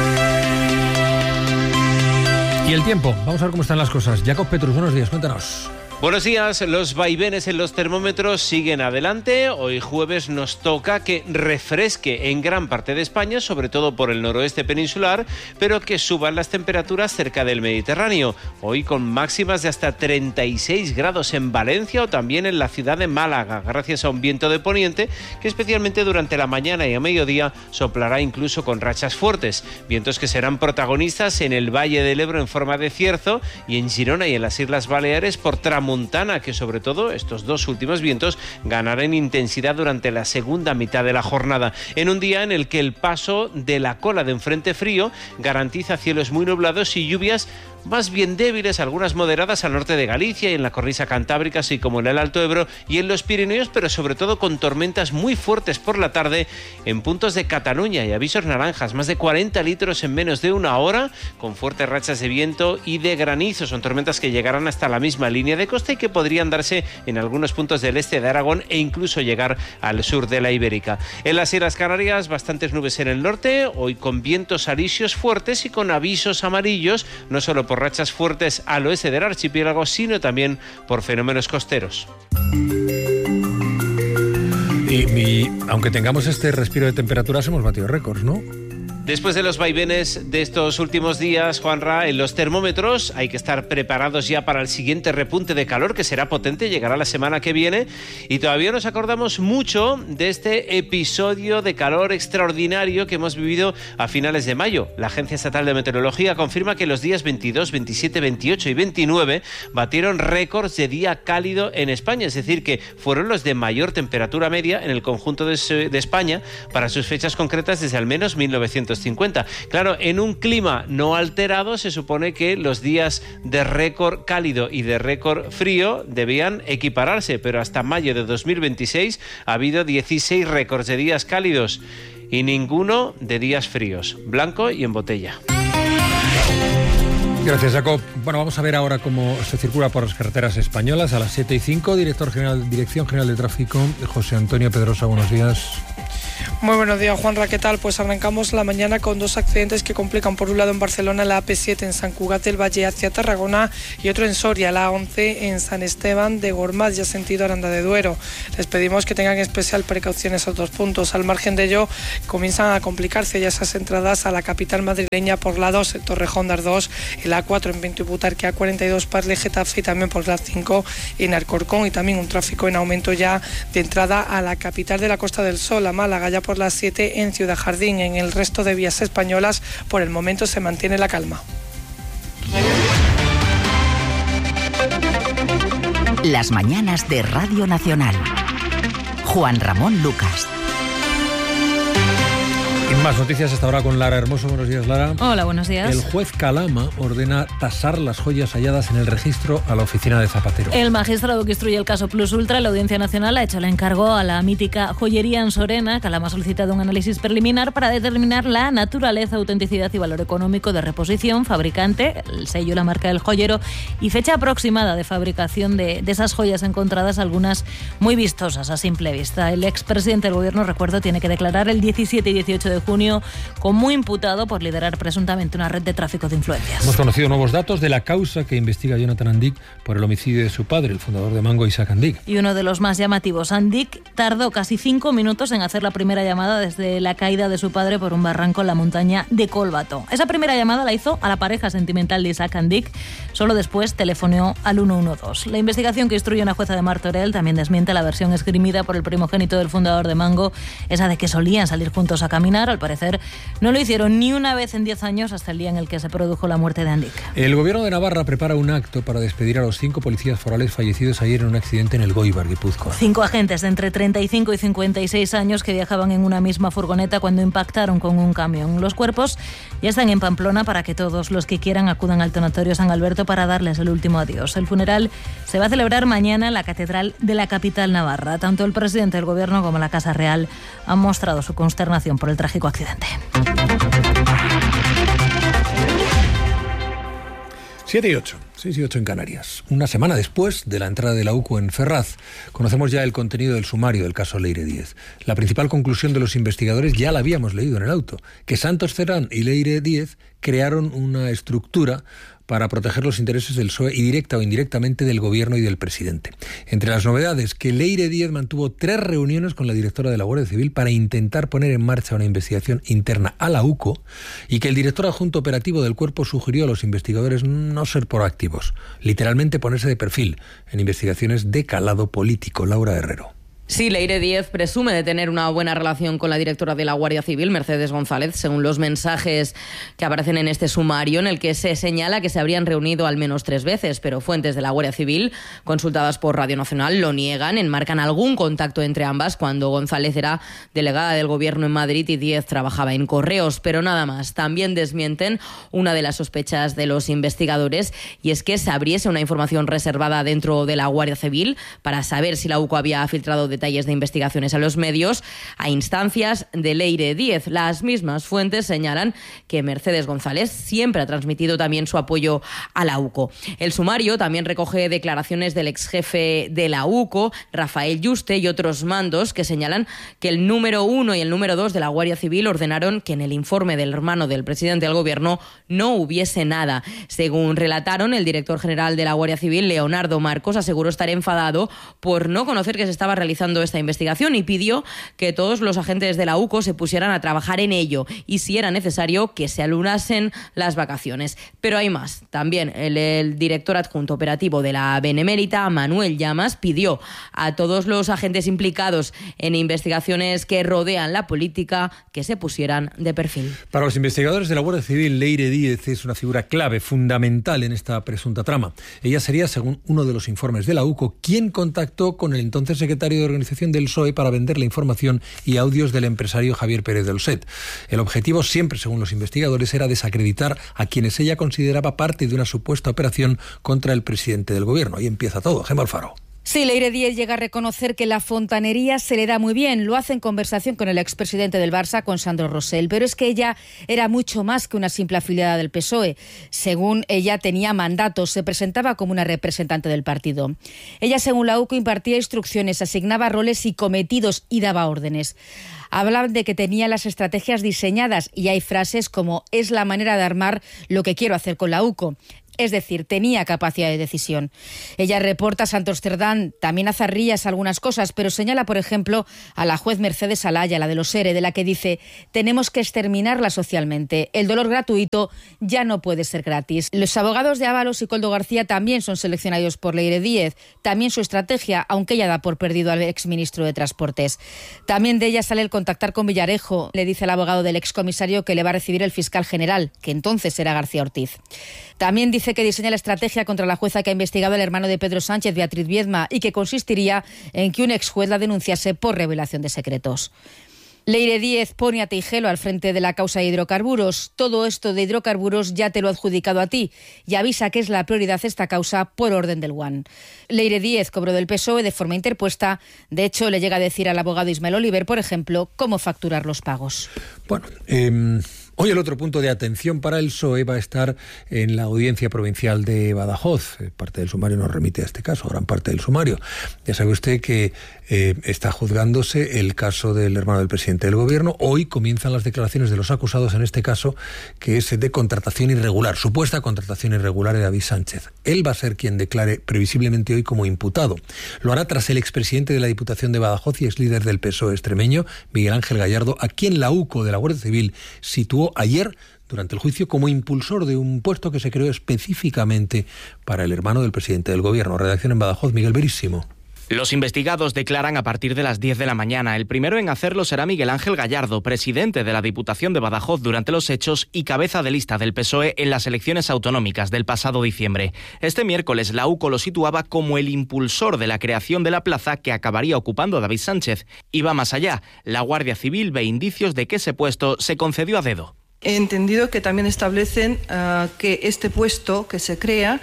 Y el tiempo, vamos a ver cómo están las cosas. Jacob Petrus, buenos días, cuéntanos. Buenos días, los vaivenes en los termómetros siguen adelante. Hoy jueves nos toca que refresque en gran parte de España, sobre todo por el noroeste peninsular, pero que suban las temperaturas cerca del Mediterráneo. Hoy con máximas de hasta treinta y seis grados en Valencia o también en la ciudad de Málaga, gracias a un viento de poniente que especialmente durante la mañana y a mediodía soplará incluso con rachas fuertes. Vientos que serán protagonistas en el Valle del Ebro en forma de cierzo y en Girona y en las Islas Baleares por tramo Montana, que sobre todo estos dos últimos vientos ganarán intensidad durante la segunda mitad de la jornada, en un día en el que el paso de la cola de un frente frío garantiza cielos muy nublados y lluvias más bien débiles, algunas moderadas al norte de Galicia y en la cornisa cantábrica, así como en el Alto Ebro y en los Pirineos, pero sobre todo con tormentas muy fuertes por la tarde en puntos de Cataluña y avisos naranjas, más de cuarenta litros en menos de una hora, con fuertes rachas de viento y de granizo. Son tormentas que llegarán hasta la misma línea de costa y que podrían darse en algunos puntos del este de Aragón e incluso llegar al sur de la Ibérica. En las Islas Canarias, bastantes nubes en el norte, hoy con vientos alisios fuertes y con avisos amarillos, no solo por rachas fuertes al oeste del archipiélago, sino también por fenómenos costeros. Y, y aunque tengamos este respiro de temperaturas, hemos batido récords, ¿no? Después de los vaivenes de estos últimos días, Juanra, en los termómetros hay que estar preparados ya para el siguiente repunte de calor que será potente, llegará la semana que viene y todavía nos acordamos mucho de este episodio de calor extraordinario que hemos vivido a finales de mayo. La Agencia Estatal de Meteorología confirma que los días veintidós, veintisiete, veintiocho y veintinueve batieron récords de día cálido en España, es decir, que fueron los de mayor temperatura media en el conjunto de, de España para sus fechas concretas desde al menos mil novecientos novecientos cincuenta. Claro, en un clima no alterado se supone que los días de récord cálido y de récord frío debían equipararse, pero hasta mayo de dos mil veintiséis ha habido dieciséis récords de días cálidos y ninguno de días fríos, blanco y en botella. Gracias, Jacob. Bueno, vamos a ver ahora cómo se circula por las carreteras españolas. A las siete y cinco, director general, Dirección General de Tráfico, José Antonio Pedrosa, buenos días. Muy buenos días, Juanra, ¿qué tal? Pues arrancamos la mañana con dos accidentes que complican. Por un lado en Barcelona la A P siete en San Cugat del Valle hacia Tarragona y otro en Soria, la A once en San Esteban de Gormaz, ya sentido Aranda de Duero. Les pedimos que tengan especial precaución esos dos puntos. Al margen de ello, comienzan a complicarse ya esas entradas a la capital madrileña por la dos, el Torrejón de Ardós, el A cuatro en Pinto y Butarque, A cuarenta y dos Parle Getafe y también por la cinco en Alcorcón, y también un tráfico en aumento ya de entrada a la capital de la Costa del Sol, a Málaga, ya por las siete en Ciudad Jardín. En el resto de vías españolas por el momento se mantiene la calma. Las mañanas de Radio Nacional. Juan Ramón Lucas. Y más noticias hasta ahora con Lara Hermoso. Buenos días, Lara. Hola, buenos días. El juez Calama ordena tasar las joyas halladas en el registro a la oficina de Zapatero. El magistrado que instruye el caso Plus Ultra, la Audiencia Nacional, ha hecho el encargo a la mítica joyería en Sorena. Calama ha solicitado un análisis preliminar para determinar la naturaleza, autenticidad y valor económico de reposición, fabricante, el sello y la marca del joyero y fecha aproximada de fabricación de, de esas joyas encontradas, algunas muy vistosas a simple vista. El expresidente del gobierno, recuerdo, tiene que declarar el diecisiete y dieciocho de junio como imputado por liderar presuntamente una red de tráfico de influencias. Hemos conocido nuevos datos de la causa que investiga Jonathan Andic por el homicidio de su padre, el fundador de Mango, Isaac Andic. Y uno de los más llamativos, Andic tardó casi cinco minutos en hacer la primera llamada desde la caída de su padre por un barranco en la montaña de Colbato. Esa primera llamada la hizo a la pareja sentimental de Isaac Andic, solo después telefoneó al ciento doce. La investigación que instruye una jueza de Martorell también desmiente la versión esgrimida por el primogénito del fundador de Mango, esa de que solían salir juntos a caminar. Al parecer no lo hicieron ni una vez en diez años hasta el día en el que se produjo la muerte de Andic. El gobierno de Navarra prepara un acto para despedir a los cinco policías forales fallecidos ayer en un accidente en el Goibar, Guipúzcoa. Cinco agentes de entre treinta y cinco y cincuenta y seis años que viajaban en una misma furgoneta cuando impactaron con un camión. Los cuerpos ya están en Pamplona para que todos los que quieran acudan al tanatorio San Alberto para darles el último adiós. El funeral se va a celebrar mañana en la catedral de la capital navarra. Tanto el presidente del gobierno como la Casa Real han mostrado su consternación por el trágico accidente. siete y ocho, seis y ocho en Canarias. Una semana después de la entrada de la U C O en Ferraz, conocemos ya el contenido del sumario del caso Leire Díez. La principal conclusión de los investigadores ya la habíamos leído en el auto, que Santos Cerdán y Leire Díez crearon una estructura para proteger los intereses del P S O E y directa o indirectamente del gobierno y del presidente. Entre las novedades, que Leire Díez mantuvo tres reuniones con la directora de la Guardia Civil para intentar poner en marcha una investigación interna a la U C O y que el director adjunto operativo del cuerpo sugirió a los investigadores no ser proactivos, literalmente ponerse de perfil en investigaciones de calado político. Laura Herrero. Sí, Leire Díez presume de tener una buena relación con la directora de la Guardia Civil, Mercedes González, según los mensajes que aparecen en este sumario, en el que se señala que se habrían reunido al menos tres veces, pero fuentes de la Guardia Civil, consultadas por Radio Nacional, lo niegan, enmarcan algún contacto entre ambas cuando González era delegada del Gobierno en Madrid y Díez trabajaba en Correos, pero nada más. También desmienten una de las sospechas de los investigadores, y es que se abriese una información reservada dentro de la Guardia Civil para saber si la U C O había filtrado de detalles de investigaciones a los medios a instancias de Leire Díez. Las mismas fuentes señalan que Mercedes González siempre ha transmitido también su apoyo a la U C O. El sumario también recoge declaraciones del exjefe de la U C O, Rafael Yuste, y otros mandos que señalan que el número uno y el número dos de la Guardia Civil ordenaron que en el informe del hermano del presidente del gobierno no hubiese nada. Según relataron, el director general de la Guardia Civil, Leonardo Marcos, aseguró estar enfadado por no conocer que se estaba realizando esta investigación y pidió que todos los agentes de la U C O se pusieran a trabajar en ello y, si era necesario, que se alunasen las vacaciones. Pero hay más. También el, el director adjunto operativo de la Benemérita, Manuel Llamas, pidió a todos los agentes implicados en investigaciones que rodean la política que se pusieran de perfil. Para los investigadores de la Guardia Civil, Leire Díez es una figura clave, fundamental en esta presunta trama. Ella sería, según uno de los informes de la U C O, quien contactó con el entonces secretario de organización del P S O E para vender la información y audios del empresario Javier Pérez del Set. El objetivo, siempre según los investigadores, era desacreditar a quienes ella consideraba parte de una supuesta operación contra el presidente del gobierno. Ahí empieza todo. Gemma Alfaro. Sí, Leire Díez llega a reconocer que la fontanería se le da muy bien. Lo hace en conversación con el expresidente del Barça, con Sandro Rosell. Pero es que ella era mucho más que una simple afiliada del P S O E. Según ella, tenía mandatos, se presentaba como una representante del partido. Ella, según la U C O, impartía instrucciones, asignaba roles y cometidos y daba órdenes. Hablan de que tenía las estrategias diseñadas y hay frases como «es la manera de armar lo que quiero hacer con la U C O». Es decir, tenía capacidad de decisión. Ella reporta a Santos Cerdán, también a Zarrillas algunas cosas, pero señala, por ejemplo, a la juez Mercedes Alaya, la de los ERE, de la que dice tenemos que exterminarla socialmente. El dolor gratuito ya no puede ser gratis. Los abogados de Ábalos y Koldo García también son seleccionados por Leire Díez. También su estrategia, aunque ella da por perdido al exministro de Transportes. También de ella sale el contactar con Villarejo. Le dice el abogado del excomisario que le va a recibir el fiscal general, que entonces era García Ortiz. También dice que diseña la estrategia contra la jueza que ha investigado al hermano de Pedro Sánchez, Beatriz Viedma, y que consistiría en que un exjuez la denunciase por revelación de secretos. Leire Díez pone a Tijelo al frente de la causa de hidrocarburos. Todo esto de hidrocarburos ya te lo ha adjudicado a ti y avisa que es la prioridad esta causa por orden del U A N. Leire Díez cobró del P S O E de forma interpuesta. De hecho, le llega a decir al abogado Ismael Oliver, por ejemplo, cómo facturar los pagos. Bueno, eh... Hoy el otro punto de atención para el P S O E va a estar en la Audiencia Provincial de Badajoz. Parte del sumario nos remite a este caso, gran parte del sumario. Ya sabe usted que eh, está juzgándose el caso del hermano del presidente del gobierno. Hoy comienzan las declaraciones de los acusados en este caso, que es de contratación irregular, supuesta contratación irregular de David Sánchez. Él va a ser quien declare previsiblemente hoy como imputado. Lo hará tras el expresidente de la Diputación de Badajoz y ex líder del P S O E extremeño, Miguel Ángel Gallardo, a quien la U C O de la Guardia Civil situó ayer durante el juicio como impulsor de un puesto que se creó específicamente para el hermano del presidente del gobierno. Redacción en Badajoz, Miguel Verísimo. Los investigados declaran a partir de las diez de la mañana. El primero en hacerlo será Miguel Ángel Gallardo, presidente de la Diputación de Badajoz durante los hechos y cabeza de lista del P S O E en las elecciones autonómicas del pasado diciembre. Este miércoles la U C O lo situaba como el impulsor de la creación de la plaza que acabaría ocupando David Sánchez. Y va más allá. La Guardia Civil ve indicios de que ese puesto se concedió a dedo. He entendido que también establecen uh, que este puesto que se crea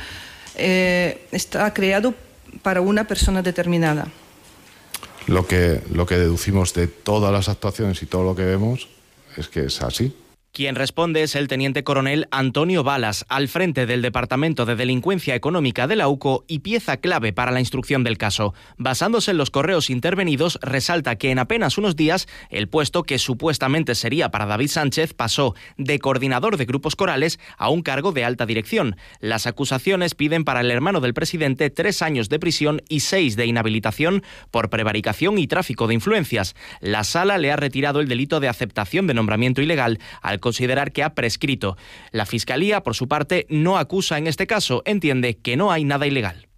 eh, está creado para una persona determinada. Lo que, lo que deducimos de todas las actuaciones y todo lo que vemos es que es así. Quien responde es el teniente coronel Antonio Balas, al frente del Departamento de Delincuencia Económica de la U C O y pieza clave para la instrucción del caso. Basándose en los correos intervenidos, resalta que en apenas unos días el puesto que supuestamente sería para David Sánchez pasó de coordinador de grupos corales a un cargo de alta dirección. Las acusaciones piden para el hermano del presidente tres años de prisión y seis de inhabilitación por prevaricación y tráfico de influencias. La Sala le ha retirado el delito de aceptación de nombramiento ilegal al considerar que ha prescrito. La Fiscalía, por su parte, no acusa en este caso, entiende que no hay nada ilegal.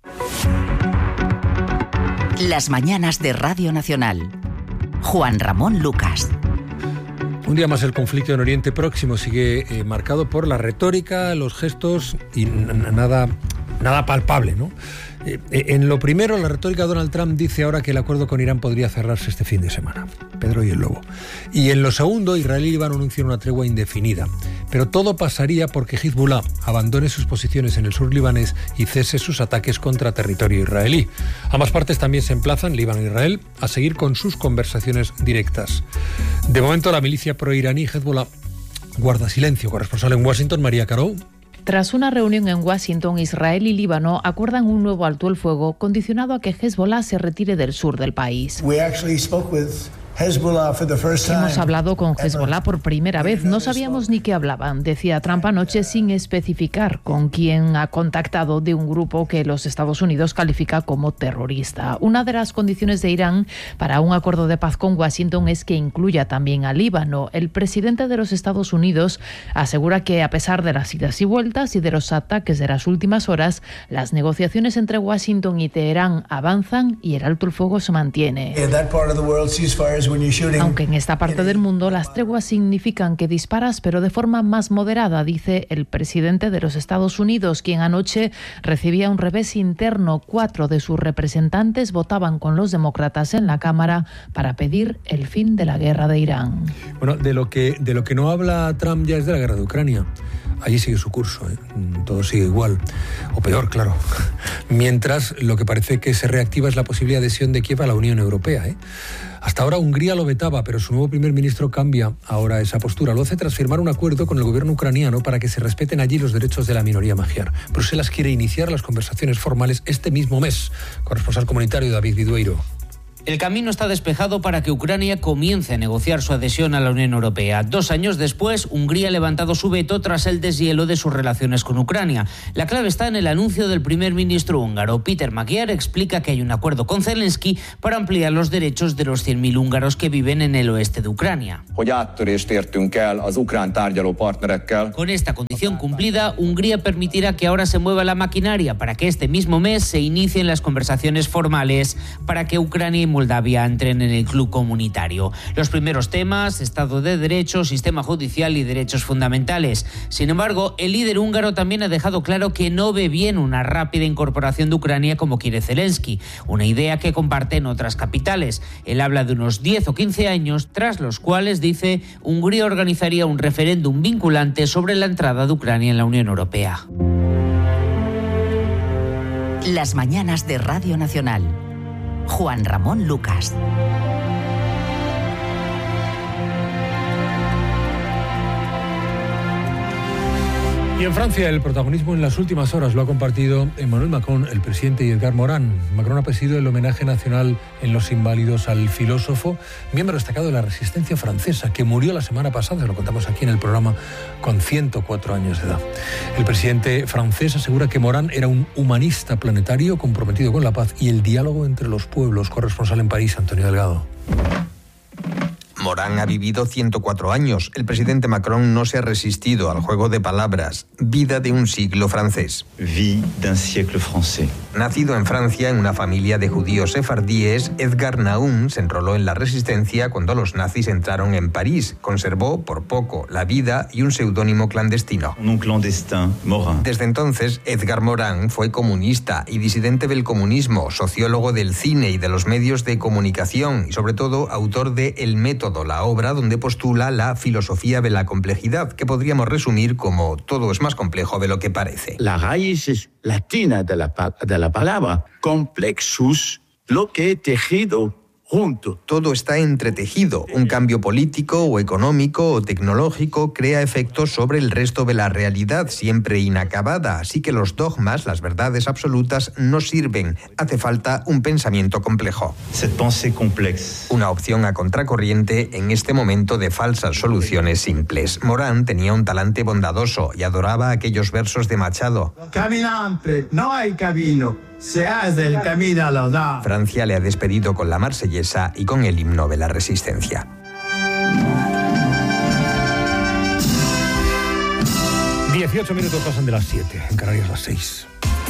Las mañanas de Radio Nacional. Juan Ramón Lucas. Un día más el conflicto en Oriente Próximo sigue eh, marcado por la retórica, los gestos y nada, nada palpable, ¿no? Eh, en lo primero, la retórica de Donald Trump dice ahora que el acuerdo con Irán podría cerrarse este fin de semana. Pedro y el Lobo. Y en lo segundo, Israel y Líbano anuncian una tregua indefinida. Pero todo pasaría porque Hezbollah abandone sus posiciones en el sur libanés y cese sus ataques contra territorio israelí. Ambas partes también se emplazan, Líbano e Israel, a seguir con sus conversaciones directas. De momento, la milicia proiraní Hezbollah guarda silencio. Corresponsal en Washington, María Caro. Tras una reunión en Washington, Israel y Líbano acuerdan un nuevo alto el fuego condicionado a que Hezbollah se retire del sur del país. Hemos hablado con Hezbollah por primera vez. No sabíamos ni qué hablaban, decía Trump anoche, sin especificar con quién ha contactado de un grupo que los Estados Unidos califica como terrorista. Una de las condiciones de Irán para un acuerdo de paz con Washington es que incluya también a Líbano. El presidente de los Estados Unidos asegura que a pesar de las idas y vueltas y de los ataques de las últimas horas, las negociaciones entre Washington y Teherán avanzan y el alto el fuego se mantiene. Aunque en esta parte del mundo las treguas significan que disparas, pero de forma más moderada, dice el presidente de los Estados Unidos, quien anoche recibía un revés interno. Cuatro de sus representantes votaban con los demócratas en la Cámara para pedir el fin de la guerra de Irán. Bueno, de lo que, de lo que no habla Trump ya es de la guerra de Ucrania. Allí sigue su curso, ¿eh? Todo sigue igual, o peor, claro. Mientras lo que parece que se reactiva es la posible adhesión de Kiev a la Unión Europea, ¿eh? Hasta ahora Hungría lo vetaba, pero su nuevo primer ministro cambia ahora esa postura. Lo hace tras firmar un acuerdo con el gobierno ucraniano para que se respeten allí los derechos de la minoría magiar. Bruselas quiere iniciar las conversaciones formales este mismo mes. Corresponsal comunitario David Vidueiro. El camino está despejado para que Ucrania comience a negociar su adhesión a la Unión Europea. Dos años después, Hungría ha levantado su veto tras el deshielo de sus relaciones con Ucrania. La clave está en el anuncio del primer ministro húngaro. Péter Magyar explica que hay un acuerdo con Zelensky para ampliar los derechos de los cien mil húngaros que viven en el oeste de Ucrania. Con esta condición cumplida, Hungría permitirá que ahora se mueva la maquinaria para que este mismo mes se inicien las conversaciones formales para que Ucrania y Moldavia entren en el club comunitario. Los primeros temas: Estado de Derecho, sistema judicial y derechos fundamentales. Sin embargo, el líder húngaro también ha dejado claro que no ve bien una rápida incorporación de Ucrania como quiere Zelensky, una idea que comparten otras capitales. Él habla de unos diez o quince años, tras los cuales, dice, Hungría organizaría un referéndum vinculante sobre la entrada de Ucrania en la Unión Europea. Las mañanas de Radio Nacional. Juan Ramón Lucas. Y en Francia el protagonismo en las últimas horas lo ha compartido Emmanuel Macron, el presidente, y Edgar Morin. Macron ha presidido el homenaje nacional en Los Inválidos al filósofo, miembro destacado de la resistencia francesa, que murió la semana pasada, lo contamos aquí en el programa, con ciento cuatro años de edad. El presidente francés asegura que Morin era un humanista planetario comprometido con la paz y el diálogo entre los pueblos. Corresponsal en París, Antonio Delgado. Morin ha vivido ciento cuatro años. El presidente Macron no se ha resistido al juego de palabras. Vida de un siglo francés. Vie d'un siècle français. Nacido en Francia en una familia de judíos sefardíes, Edgar Nahum se enroló en la resistencia cuando los nazis entraron en París. Conservó, por poco, la vida y un seudónimo clandestino. Un clandestin, Morin. Desde entonces, Edgar Morin fue comunista y disidente del comunismo, sociólogo del cine y de los medios de comunicación y, sobre todo, autor de El Método, la obra donde postula la filosofía de la complejidad, que podríamos resumir como todo es más complejo de lo que parece. La raíz latina de la, de la palabra complexus, lo que he tejido junto. Todo está entretejido. Un cambio político o económico o tecnológico crea efectos sobre el resto de la realidad, siempre inacabada. Así que los dogmas, las verdades absolutas, no sirven. Hace falta un pensamiento complejo. Cette pensée complexe. Una opción a contracorriente en este momento de falsas soluciones simples. Morin tenía un talante bondadoso y adoraba aquellos versos de Machado. Caminante, no hay camino. Se hace el camino a la da. Francia le ha despedido con la Marsellesa y con el himno de la resistencia. dieciocho minutos pasan de las siete, en Canarias las seis.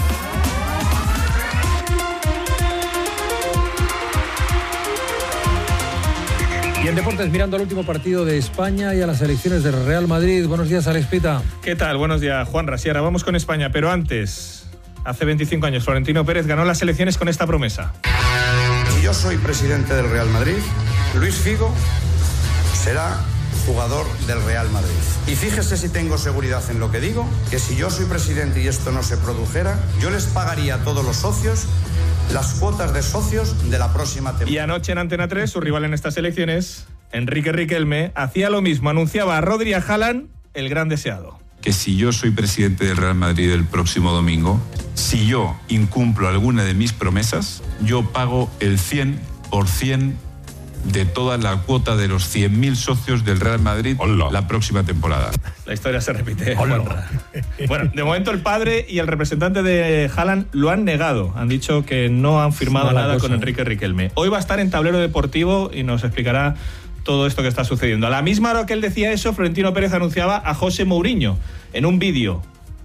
Y en deportes, mirando al último partido de España y a las elecciones del Real Madrid. Buenos días, Alex Pita. ¿Qué tal? Buenos días, Juan Rasiara. Vamos con España, pero antes... Hace veinticinco años, Florentino Pérez ganó las elecciones con esta promesa. Si yo soy presidente del Real Madrid, Luis Figo será jugador del Real Madrid. Y fíjese si tengo seguridad en lo que digo, que si yo soy presidente y esto no se produjera, yo les pagaría a todos los socios las cuotas de socios de la próxima temporada. Y anoche en Antena tres, su rival en estas elecciones, Enrique Riquelme, hacía lo mismo. Anunciaba a Rodri y a Haaland, el gran deseado. Que si yo soy presidente del Real Madrid el próximo domingo, si yo incumplo alguna de mis promesas, yo pago el cien por ciento de toda la cuota de los cien mil socios del Real Madrid Hola. la próxima temporada. La historia se repite. Bueno, de momento el padre y el representante de Haaland lo han negado. Han dicho que no han firmado nada cosa, con Enrique Riquelme. Hoy va a estar en Tablero Deportivo y nos explicará todo esto que está sucediendo. A la misma hora que él decía eso, Florentino Pérez anunciaba a José Mourinho en un vídeo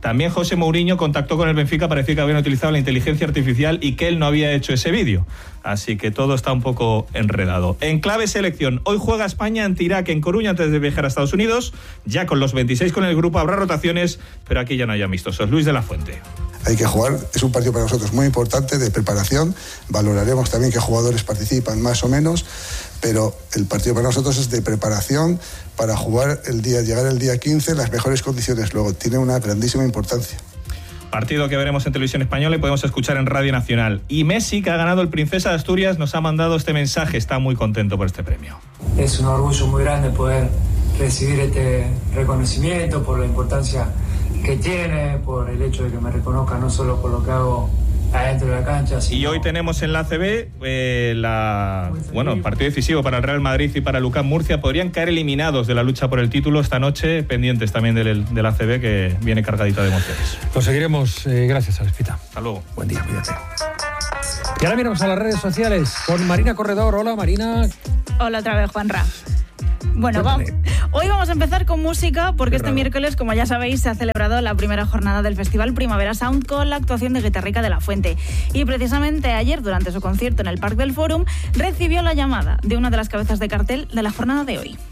También José Mourinho contactó con el Benfica para decir que habían utilizado la inteligencia artificial y que él no había hecho ese vídeo. Así que todo está un poco enredado. En clave selección, hoy juega España ante Irak en Coruña antes de viajar a Estados Unidos. Ya con los veintiséis con el grupo habrá rotaciones, pero aquí ya no hay amistosos. Luis de la Fuente. Hay que jugar, es un partido para nosotros muy importante de preparación, valoraremos también qué jugadores participan más o menos, pero el partido para nosotros es de preparación para jugar el día, llegar el día quince en las mejores condiciones, luego tiene una grandísima importancia. Partido que veremos en televisión española y podemos escuchar en Radio Nacional. Y Messi, que ha ganado el Princesa de Asturias, nos ha mandado este mensaje, está muy contento por este premio. Es un orgullo muy grande poder recibir este reconocimiento por la importancia que tiene, por el hecho de que me reconozca no solo por lo que hago adentro de la cancha. Sino... Y hoy tenemos en la A C B eh, la, bueno, partido decisivo para el Real Madrid y para Lucán Murcia. Podrían caer eliminados de la lucha por el título esta noche, pendientes también del, del A C B, que viene cargadita de emociones. Lo seguiremos. Eh, gracias, Alespita. Hasta luego. Buen día, cuídate. Y ahora miramos a las redes sociales con Marina Corredor. Hola, Marina. Hola otra vez, Juanra. Bueno, vamos, hoy vamos a empezar con música porque este miércoles, como ya sabéis, se ha celebrado la primera jornada del Festival Primavera Sound con la actuación de Guitarrica de la Fuente. Y precisamente ayer, durante su concierto en el Parc del Fòrum, recibió la llamada de una de las cabezas de cartel de la jornada de hoy.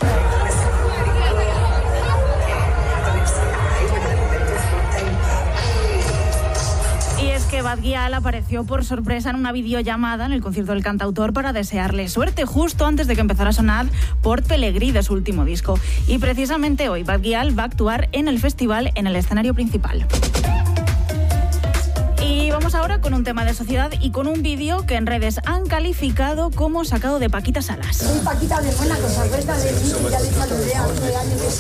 Que Bad Gyal apareció por sorpresa en una videollamada en el concierto del cantautor para desearle suerte justo antes de que empezara a sonar Port Pelegrí de su último disco. Y precisamente hoy Bad Gyal va a actuar en el festival en el escenario principal. Y vamos ahora con un tema de sociedad y con un vídeo que en redes han calificado como sacado de Paquita Salas. Soy Paquita de Mónaco, ¿se acuerda de mí? Ya le saludé a once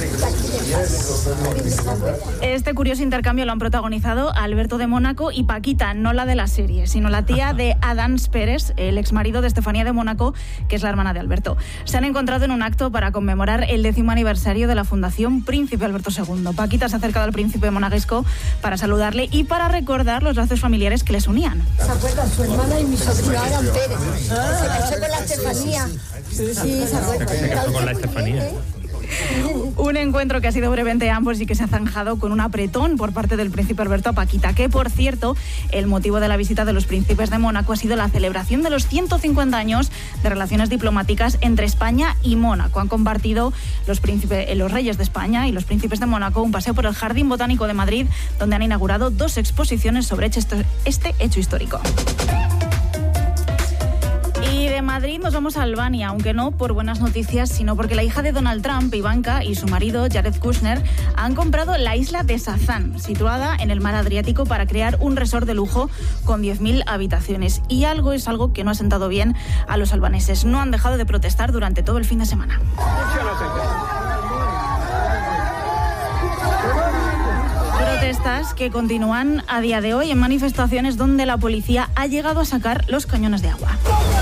años. Este curioso intercambio lo han protagonizado Alberto de Mónaco y Paquita, no la de la serie, sino la tía de Adams Pérez, el exmarido de Estefanía de Mónaco, que es la hermana de Alberto. Se han encontrado en un acto para conmemorar el décimo aniversario de la Fundación Príncipe Alberto segundo. Paquita se ha acercado al príncipe monegasco para saludarle y para recordar los lazos familiares que les unían. ¿Se acuerdan? Su hermana y mi sobrino Adam Pérez. Se casó con la Estefanía. Sí, se acuerdan. Se casó con la Estefanía. Un encuentro que ha sido brevemente ambos y que se ha zanjado con un apretón por parte del príncipe Alberto a Paquita, que por cierto, el motivo de la visita de los príncipes de Mónaco ha sido la celebración de los ciento cincuenta años de relaciones diplomáticas entre España y Mónaco. Han compartido los, príncipes, los reyes de España y los príncipes de Mónaco un paseo por el Jardín Botánico de Madrid, donde han inaugurado dos exposiciones sobre este hecho histórico. Y de Madrid nos vamos a Albania, aunque no por buenas noticias, sino porque la hija de Donald Trump, Ivanka, y su marido, Jared Kushner, han comprado la isla de Sazán, situada en el mar Adriático, para crear un resort de lujo con diez mil habitaciones. Y algo es algo que no ha sentado bien a los albaneses. No han dejado de protestar durante todo el fin de semana. Protestas que continúan a día de hoy en manifestaciones donde la policía ha llegado a sacar los cañones de agua.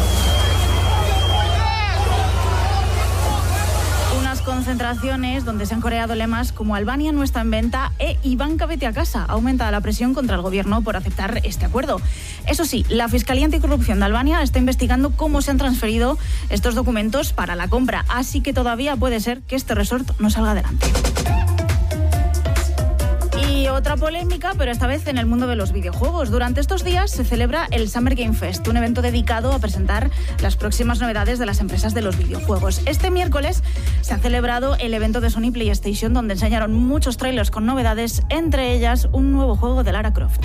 Unas concentraciones donde se han coreado lemas como Albania no está en venta e Ivanka vete a casa. Aumenta la presión contra el gobierno por aceptar este acuerdo. Eso sí, la Fiscalía Anticorrupción de Albania está investigando cómo se han transferido estos documentos para la compra, así que todavía puede ser que este resort no salga adelante. Y otra polémica, pero esta vez en el mundo de los videojuegos. Durante estos días se celebra el Summer Game Fest, un evento dedicado a presentar las próximas novedades de las empresas de los videojuegos. Este miércoles se ha celebrado el evento de Sony PlayStation, donde enseñaron muchos trailers con novedades, entre ellas un nuevo juego de Lara Croft.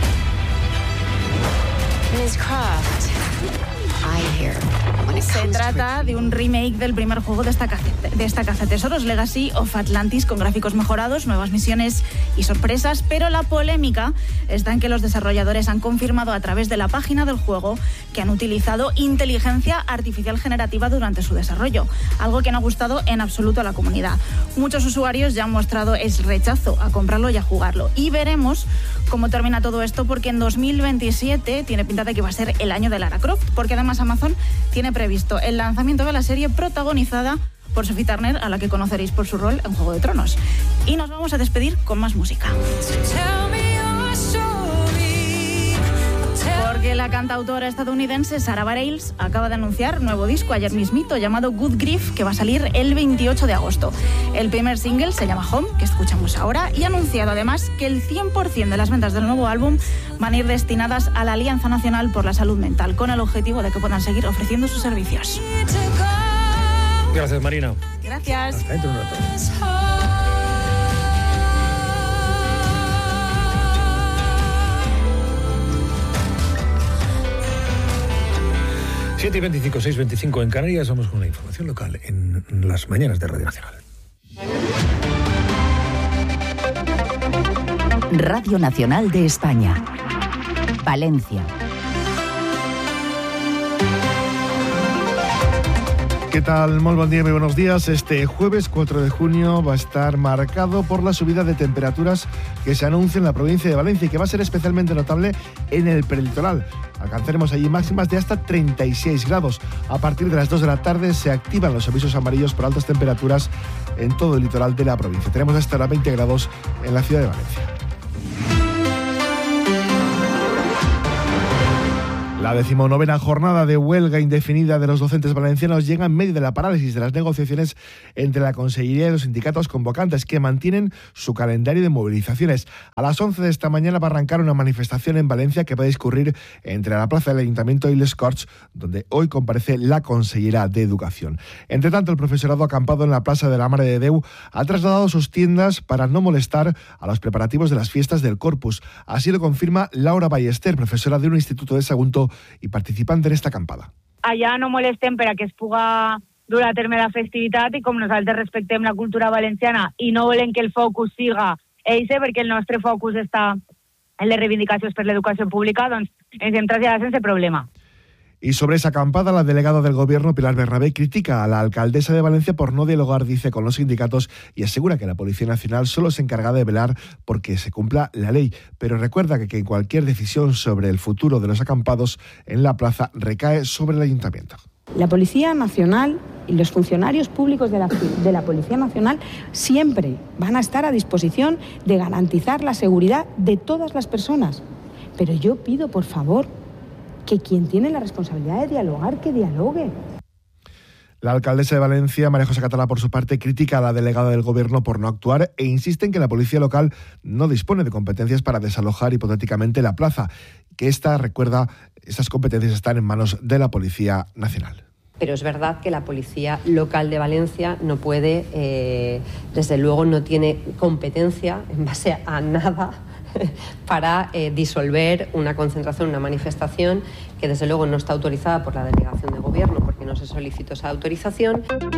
Miss Croft, I hear. Se trata de un remake del primer juego de esta, de esta cazatesoros, Legacy of Atlantis, con gráficos mejorados, nuevas misiones y sorpresas, pero la polémica está en que los desarrolladores han confirmado a través de la página del juego que han utilizado inteligencia artificial generativa durante su desarrollo, algo que no ha gustado en absoluto a la comunidad. Muchos usuarios ya han mostrado el rechazo a comprarlo y a jugarlo, y veremos cómo termina todo esto, porque en dos mil veintisiete tiene pinta de que va a ser el año de Lara Croft, porque además Amazon tiene previsto el lanzamiento de la serie protagonizada por Sophie Turner, a la que conoceréis por su rol en Juego de Tronos. Y nos vamos a despedir con más música. Porque que la cantautora estadounidense Sarah Bareilles acaba de anunciar nuevo disco ayer mismito llamado Good Grief, que va a salir el veintiocho de agosto. El primer single se llama Home, que escuchamos ahora, y ha anunciado además que el cien por ciento de las ventas del nuevo álbum van a ir destinadas a la Alianza Nacional por la Salud Mental, con el objetivo de que puedan seguir ofreciendo sus servicios. Gracias, Marina. Gracias. Hasta dentro de un rato. siete y veinticinco, seis y veinticinco en Canarias. Vamos con la información local en las mañanas de Radio Nacional. Radio Nacional de España. Valencia. ¿Qué tal? Muy buen día, muy buenos días. Este jueves cuatro de junio va a estar marcado por la subida de temperaturas que se anuncia en la provincia de Valencia y que va a ser especialmente notable en el prelitoral. Alcanzaremos allí máximas de hasta treinta y seis grados. A partir de las dos de la tarde se activan los avisos amarillos por altas temperaturas en todo el litoral de la provincia. Tenemos hasta ahora veinte grados en la ciudad de Valencia. La decimonovena jornada de huelga indefinida de los docentes valencianos llega en medio de la parálisis de las negociaciones entre la Consellería y los sindicatos convocantes, que mantienen su calendario de movilizaciones. A las once de esta mañana va a arrancar una manifestación en Valencia que va a discurrir entre la plaza del Ayuntamiento y Les Corts, donde hoy comparece la consellera de Educación. Entre tanto, el profesorado acampado en la Plaza de la Mare de Déu ha trasladado sus tiendas para no molestar a los preparativos de las fiestas del Corpus. Así lo confirma Laura Ballester, profesora de un instituto de Sagunto i participant en esta acampada. Allà no molestem per a que es puga dur a terme la festivitat i com nosaltres respectem la cultura valenciana i no volem que el focus siga eixe, perquè el nostre focus està en les reivindicacions per l'educació pública, doncs ens hem traslladat sense problema. Y sobre esa acampada, la delegada del Gobierno, Pilar Bernabé, critica a la alcaldesa de Valencia por no dialogar, dice, con los sindicatos y asegura que la Policía Nacional solo se encarga de velar porque se cumpla la ley. Pero recuerda que, que cualquier decisión sobre el futuro de los acampados en la plaza recae sobre el Ayuntamiento. La Policía Nacional y los funcionarios públicos de la, de la Policía Nacional siempre van a estar a disposición de garantizar la seguridad de todas las personas. Pero yo pido, por favor, que quien tiene la responsabilidad de dialogar, que dialogue. La alcaldesa de Valencia, María José Catalá, por su parte, critica a la delegada del Gobierno por no actuar e insiste en que la policía local no dispone de competencias para desalojar hipotéticamente la plaza, que esta, recuerda, esas competencias están en manos de la Policía Nacional. Pero es verdad que la Policía Local de Valencia no puede, eh, desde luego no tiene competencia en base a nada para eh, disolver una concentración, una manifestación que desde luego no está autorizada por la delegación de gobierno porque no se solicitó esa autorización.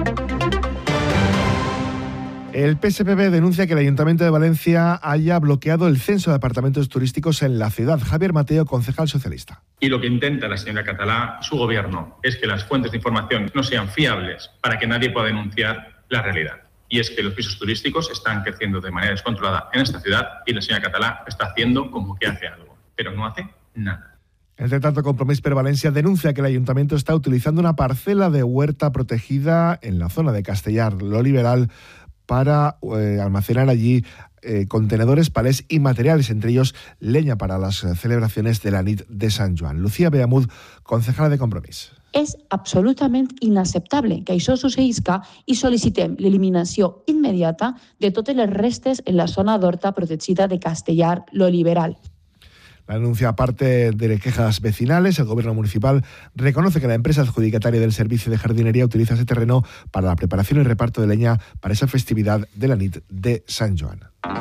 El P S P B denuncia que el Ayuntamiento de Valencia haya bloqueado el censo de apartamentos turísticos en la ciudad. Javier Mateo, concejal socialista. Y lo que intenta la señora Catalá, su gobierno, es que las fuentes de información no sean fiables para que nadie pueda denunciar la realidad. Y es que los pisos turísticos están creciendo de manera descontrolada en esta ciudad y la señora Catalá está haciendo como que hace algo, pero no hace nada. Entre tanto, Compromís per Valencia denuncia que el Ayuntamiento está utilizando una parcela de huerta protegida en la zona de Castellar, lo liberal, para eh, almacenar allí eh, contenedores, palés y materiales, entre ellos leña para las eh, celebraciones de la nit de Sant Joan. Lucía Beamud, concejala de Compromís. És absolutament inacceptable que això succeïsca i sol·licitem l'eliminació immediata de totes les restes en la zona d'horta protegida de Castellar, lo liberal. La denuncia, aparte de quejas vecinales, el gobierno municipal reconoce que la empresa adjudicataria del servicio de jardinería utiliza ese terreno para la preparación y reparto de leña para esa festividad de la nit de Sant Joan.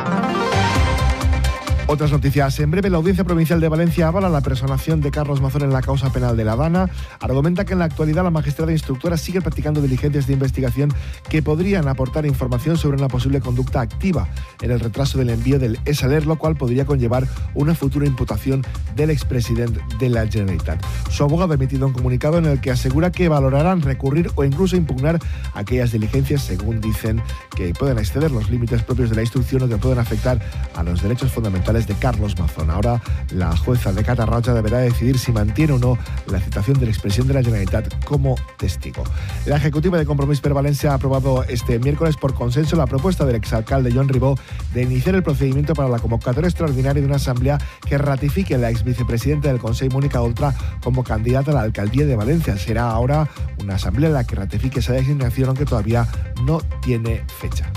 Otras noticias. En breve, la Audiencia Provincial de Valencia avala la personación de Carlos Mazón en la causa penal de La Dana. Argumenta que en la actualidad la magistrada instructora sigue practicando diligencias de investigación que podrían aportar información sobre una posible conducta activa en el retraso del envío del ESALER, lo cual podría conllevar una futura imputación del expresidente de la Generalitat. Su abogado ha emitido un comunicado en el que asegura que valorarán recurrir o incluso impugnar aquellas diligencias, según dicen, que pueden exceder los límites propios de la instrucción o que pueden afectar a los derechos fundamentales procesales de Carlos Mazón. Ahora la jueza de Catarroja deberá decidir si mantiene o no la citación del expresidente de la Generalitat como testigo. La ejecutiva de Compromís per Valencia ha aprobado este miércoles por consenso la propuesta del exalcalde Joan Ribó de iniciar el procedimiento para la convocatoria extraordinaria de una asamblea que ratifique a la exvicepresidenta del Consell, Mónica Oltra, como candidata a la alcaldía de Valencia. Será ahora una asamblea la que ratifique esa designación, aunque todavía no tiene fecha.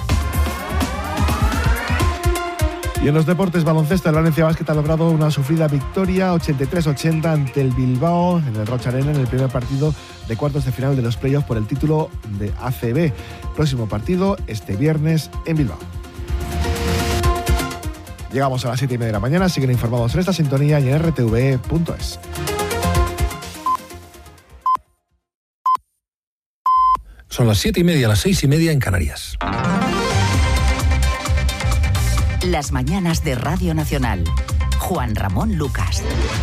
Y en los deportes, baloncesto, el Valencia Basket ha logrado una sufrida victoria ochenta y tres ochenta ante el Bilbao en el Rocha Arena en el primer partido de cuartos de final de los playoffs por el título de A C B. Próximo partido este viernes en Bilbao. Llegamos a las siete y media de la mañana. Siguen informados en esta sintonía y en r t v punto es. Son las siete y media, las seis y media en Canarias. Las mañanas de Radio Nacional. Juan Ramón Lucas.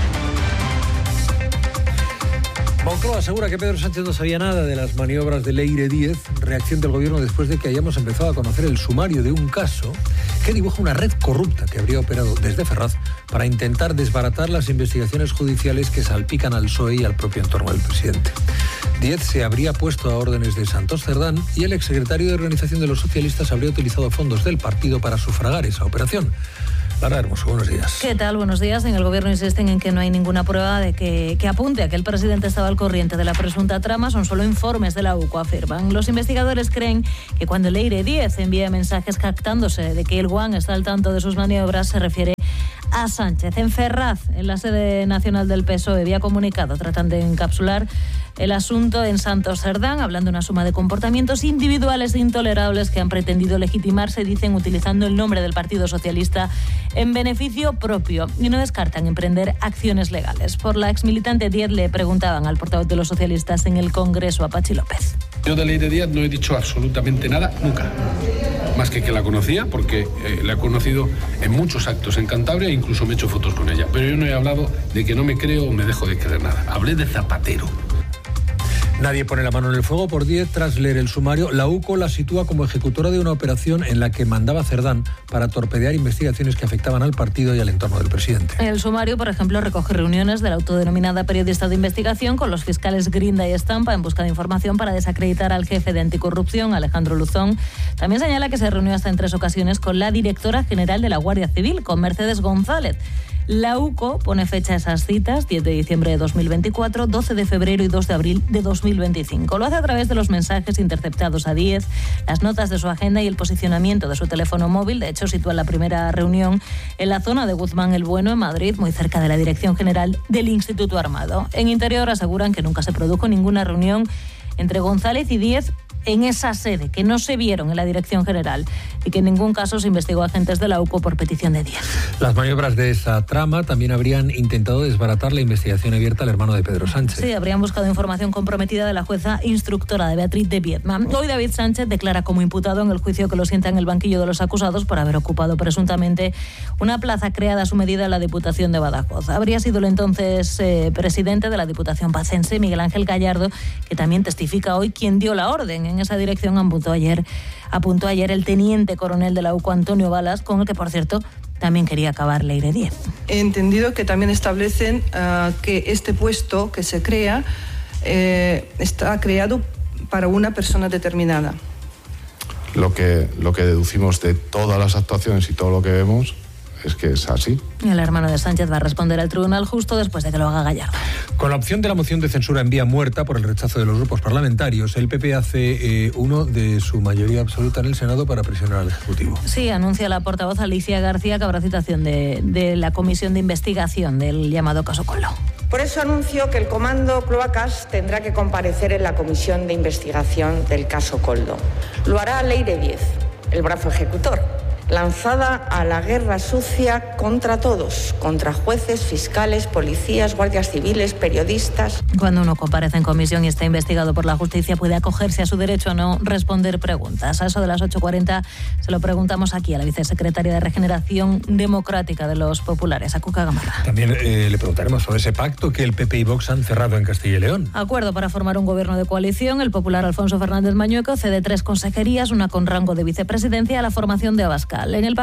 Moncloa asegura que Pedro Sánchez no sabía nada de las maniobras de Leire Díez, reacción del gobierno después de que hayamos empezado a conocer el sumario de un caso que dibuja una red corrupta que habría operado desde Ferraz para intentar desbaratar las investigaciones judiciales que salpican al P S O E y al propio entorno del presidente. Díez se habría puesto a órdenes de Santos Cerdán y el exsecretario de Organización de los Socialistas habría utilizado fondos del partido para sufragar esa operación. Lara Hermoso, buenos días. ¿Qué tal? Buenos días. En el gobierno insisten en que no hay ninguna prueba de que, que apunte a que el presidente estaba al corriente de la presunta trama. Son solo informes de la U C O, afirman. Los investigadores creen que cuando Leire Díez envía mensajes jactándose de que el Guan está al tanto de sus maniobras, se refiere a Sánchez. En Ferraz, en la sede nacional del P S O E, había comunicado, tratan de encapsular el asunto en Santos Cerdán, hablando de una suma de comportamientos individuales intolerables que han pretendido legitimarse, dicen, utilizando el nombre del Partido Socialista en beneficio propio, y no descartan emprender acciones legales. Por la exmilitante Díez le preguntaban al portavoz de los socialistas en el Congreso, a Pachi López. Yo de Leire Díez no he dicho absolutamente nada, nunca. Más que que la conocía, porque eh, la he conocido en muchos actos en Cantabria e incluso me he hecho fotos con ella. Pero yo no he hablado de que no me creo o me dejo de creer nada. Hablé de Zapatero. Nadie pone la mano en el fuego por Díez. Tras leer el sumario, la U C O la sitúa como ejecutora de una operación en la que mandaba Cerdán para torpedear investigaciones que afectaban al partido y al entorno del presidente. El sumario, por ejemplo, recoge reuniones de la autodenominada periodista de investigación con los fiscales Grinda y Estampa en busca de información para desacreditar al jefe de anticorrupción, Alejandro Luzón. También señala que se reunió hasta en tres ocasiones con la directora general de la Guardia Civil, con Mercedes González. La U C O pone fecha a esas citas, diez de diciembre de dos mil veinticuatro, doce de febrero y dos de abril de dos mil veinticinco. Lo hace a través de los mensajes interceptados a Díez, las notas de su agenda y el posicionamiento de su teléfono móvil. De hecho, sitúa la primera reunión en la zona de Guzmán el Bueno, en Madrid, muy cerca de la Dirección General del Instituto Armado. En Interior aseguran que nunca se produjo ninguna reunión entre González y Díez en esa sede, que no se vieron en la Dirección General y que en ningún caso se investigó a agentes de la U C O por petición de Díez. Las maniobras de esa trama también habrían intentado desbaratar la investigación abierta al hermano de Pedro Sánchez. Sí, habrían buscado información comprometida de la jueza instructora de Beatriz de Viedma. Hoy David Sánchez declara como imputado en el juicio que lo sienta en el banquillo de los acusados por haber ocupado presuntamente una plaza creada a su medida en la Diputación de Badajoz. Habría sido el entonces eh, presidente de la Diputación pacense, Miguel Ángel Gallardo, que también testifica hoy quien dio la orden. En esa dirección apuntó ayer, apuntó ayer el teniente coronel de la U C O, Antonio Balas, con el que, por cierto, también quería acabar Leire Díez. He entendido que también establecen uh, que este puesto que se crea eh, está creado para una persona determinada. Lo que, lo que deducimos de todas las actuaciones y todo lo que vemos es que es así. El hermano de Sánchez va a responder al tribunal justo después de que lo haga Gallardo. Con la opción de la moción de censura en vía muerta por el rechazo de los grupos parlamentarios, el P P hace eh, uno de su mayoría absoluta en el Senado para presionar al Ejecutivo. Sí, anuncia la portavoz Alicia García que habrá citación de, de la comisión de investigación del llamado caso Coldo. Por eso anuncio que el Comando Cloacas tendrá que comparecer en la comisión de investigación del caso Coldo. Lo hará Leire Díez, el brazo ejecutor, lanzada a la guerra sucia contra todos, contra jueces, fiscales, policías, guardias civiles, periodistas. Cuando uno comparece en comisión y está investigado por la justicia, puede acogerse a su derecho a no responder preguntas. A eso de las ocho cuarenta se lo preguntamos aquí a la vicesecretaria de Regeneración Democrática de los Populares, a Cuca Gamarra. También eh, le preguntaremos sobre ese pacto que el P P y Vox han cerrado en Castilla y León. Acuerdo para formar un gobierno de coalición. El popular Alfonso Fernández Mañueco cede tres consejerías, una con rango de vicepresidencia, a la formación de Abascal. En el papel, una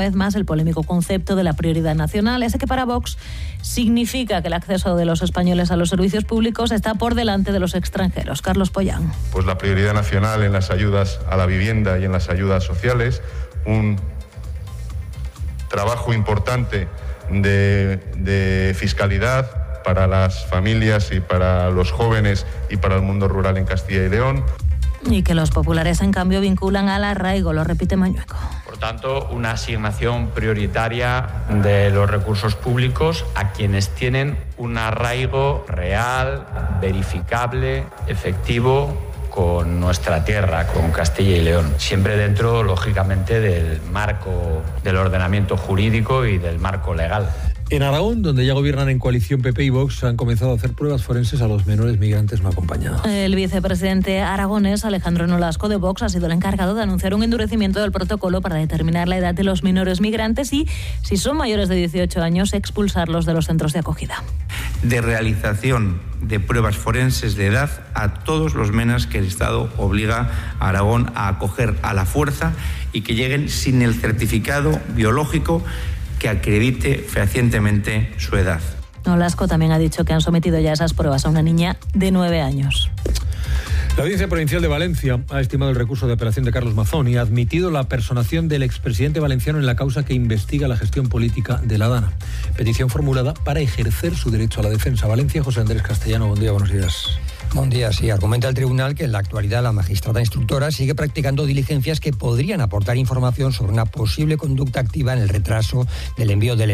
vez más el polémico concepto de la prioridad nacional, ese que para Vox significa que el acceso de los españoles a los servicios públicos está por delante de los extranjeros. Carlos Pollán. Pues la prioridad nacional en las ayudas a la vivienda y en las ayudas sociales, un trabajo importante de, de fiscalidad para las familias y para los jóvenes y para el mundo rural en Castilla y León. Y que los populares, en cambio, vinculan al arraigo, lo repite Mañueco. Por tanto, una asignación prioritaria de los recursos públicos a quienes tienen un arraigo real, verificable, efectivo con nuestra tierra, con Castilla y León. Siempre dentro, lógicamente, del marco del ordenamiento jurídico y del marco legal. En Aragón, donde ya gobiernan en coalición P P y Vox, han comenzado a hacer pruebas forenses a los menores migrantes no acompañados. El vicepresidente aragonés, Alejandro Nolasco, de Vox, ha sido el encargado de anunciar un endurecimiento del protocolo para determinar la edad de los menores migrantes y, si son mayores de dieciocho años, expulsarlos de los centros de acogida. De realización de pruebas forenses de edad a todos los menas que el Estado obliga a Aragón a acoger a la fuerza y que lleguen sin el certificado biológico que acredite fehacientemente su edad. Nolasco también ha dicho que han sometido ya esas pruebas a una niña de nueve años. La Audiencia Provincial de Valencia ha estimado el recurso de apelación de Carlos Mazón y ha admitido la personación del expresidente valenciano en la causa que investiga la gestión política de la Dana. Petición formulada para ejercer su derecho a la defensa. Valencia, José Andrés Castellano, buen día, buenos días. Buen día, sí. Argumenta el tribunal que en la actualidad la magistrada instructora sigue practicando diligencias que podrían aportar información sobre una posible conducta activa en el retraso del envío del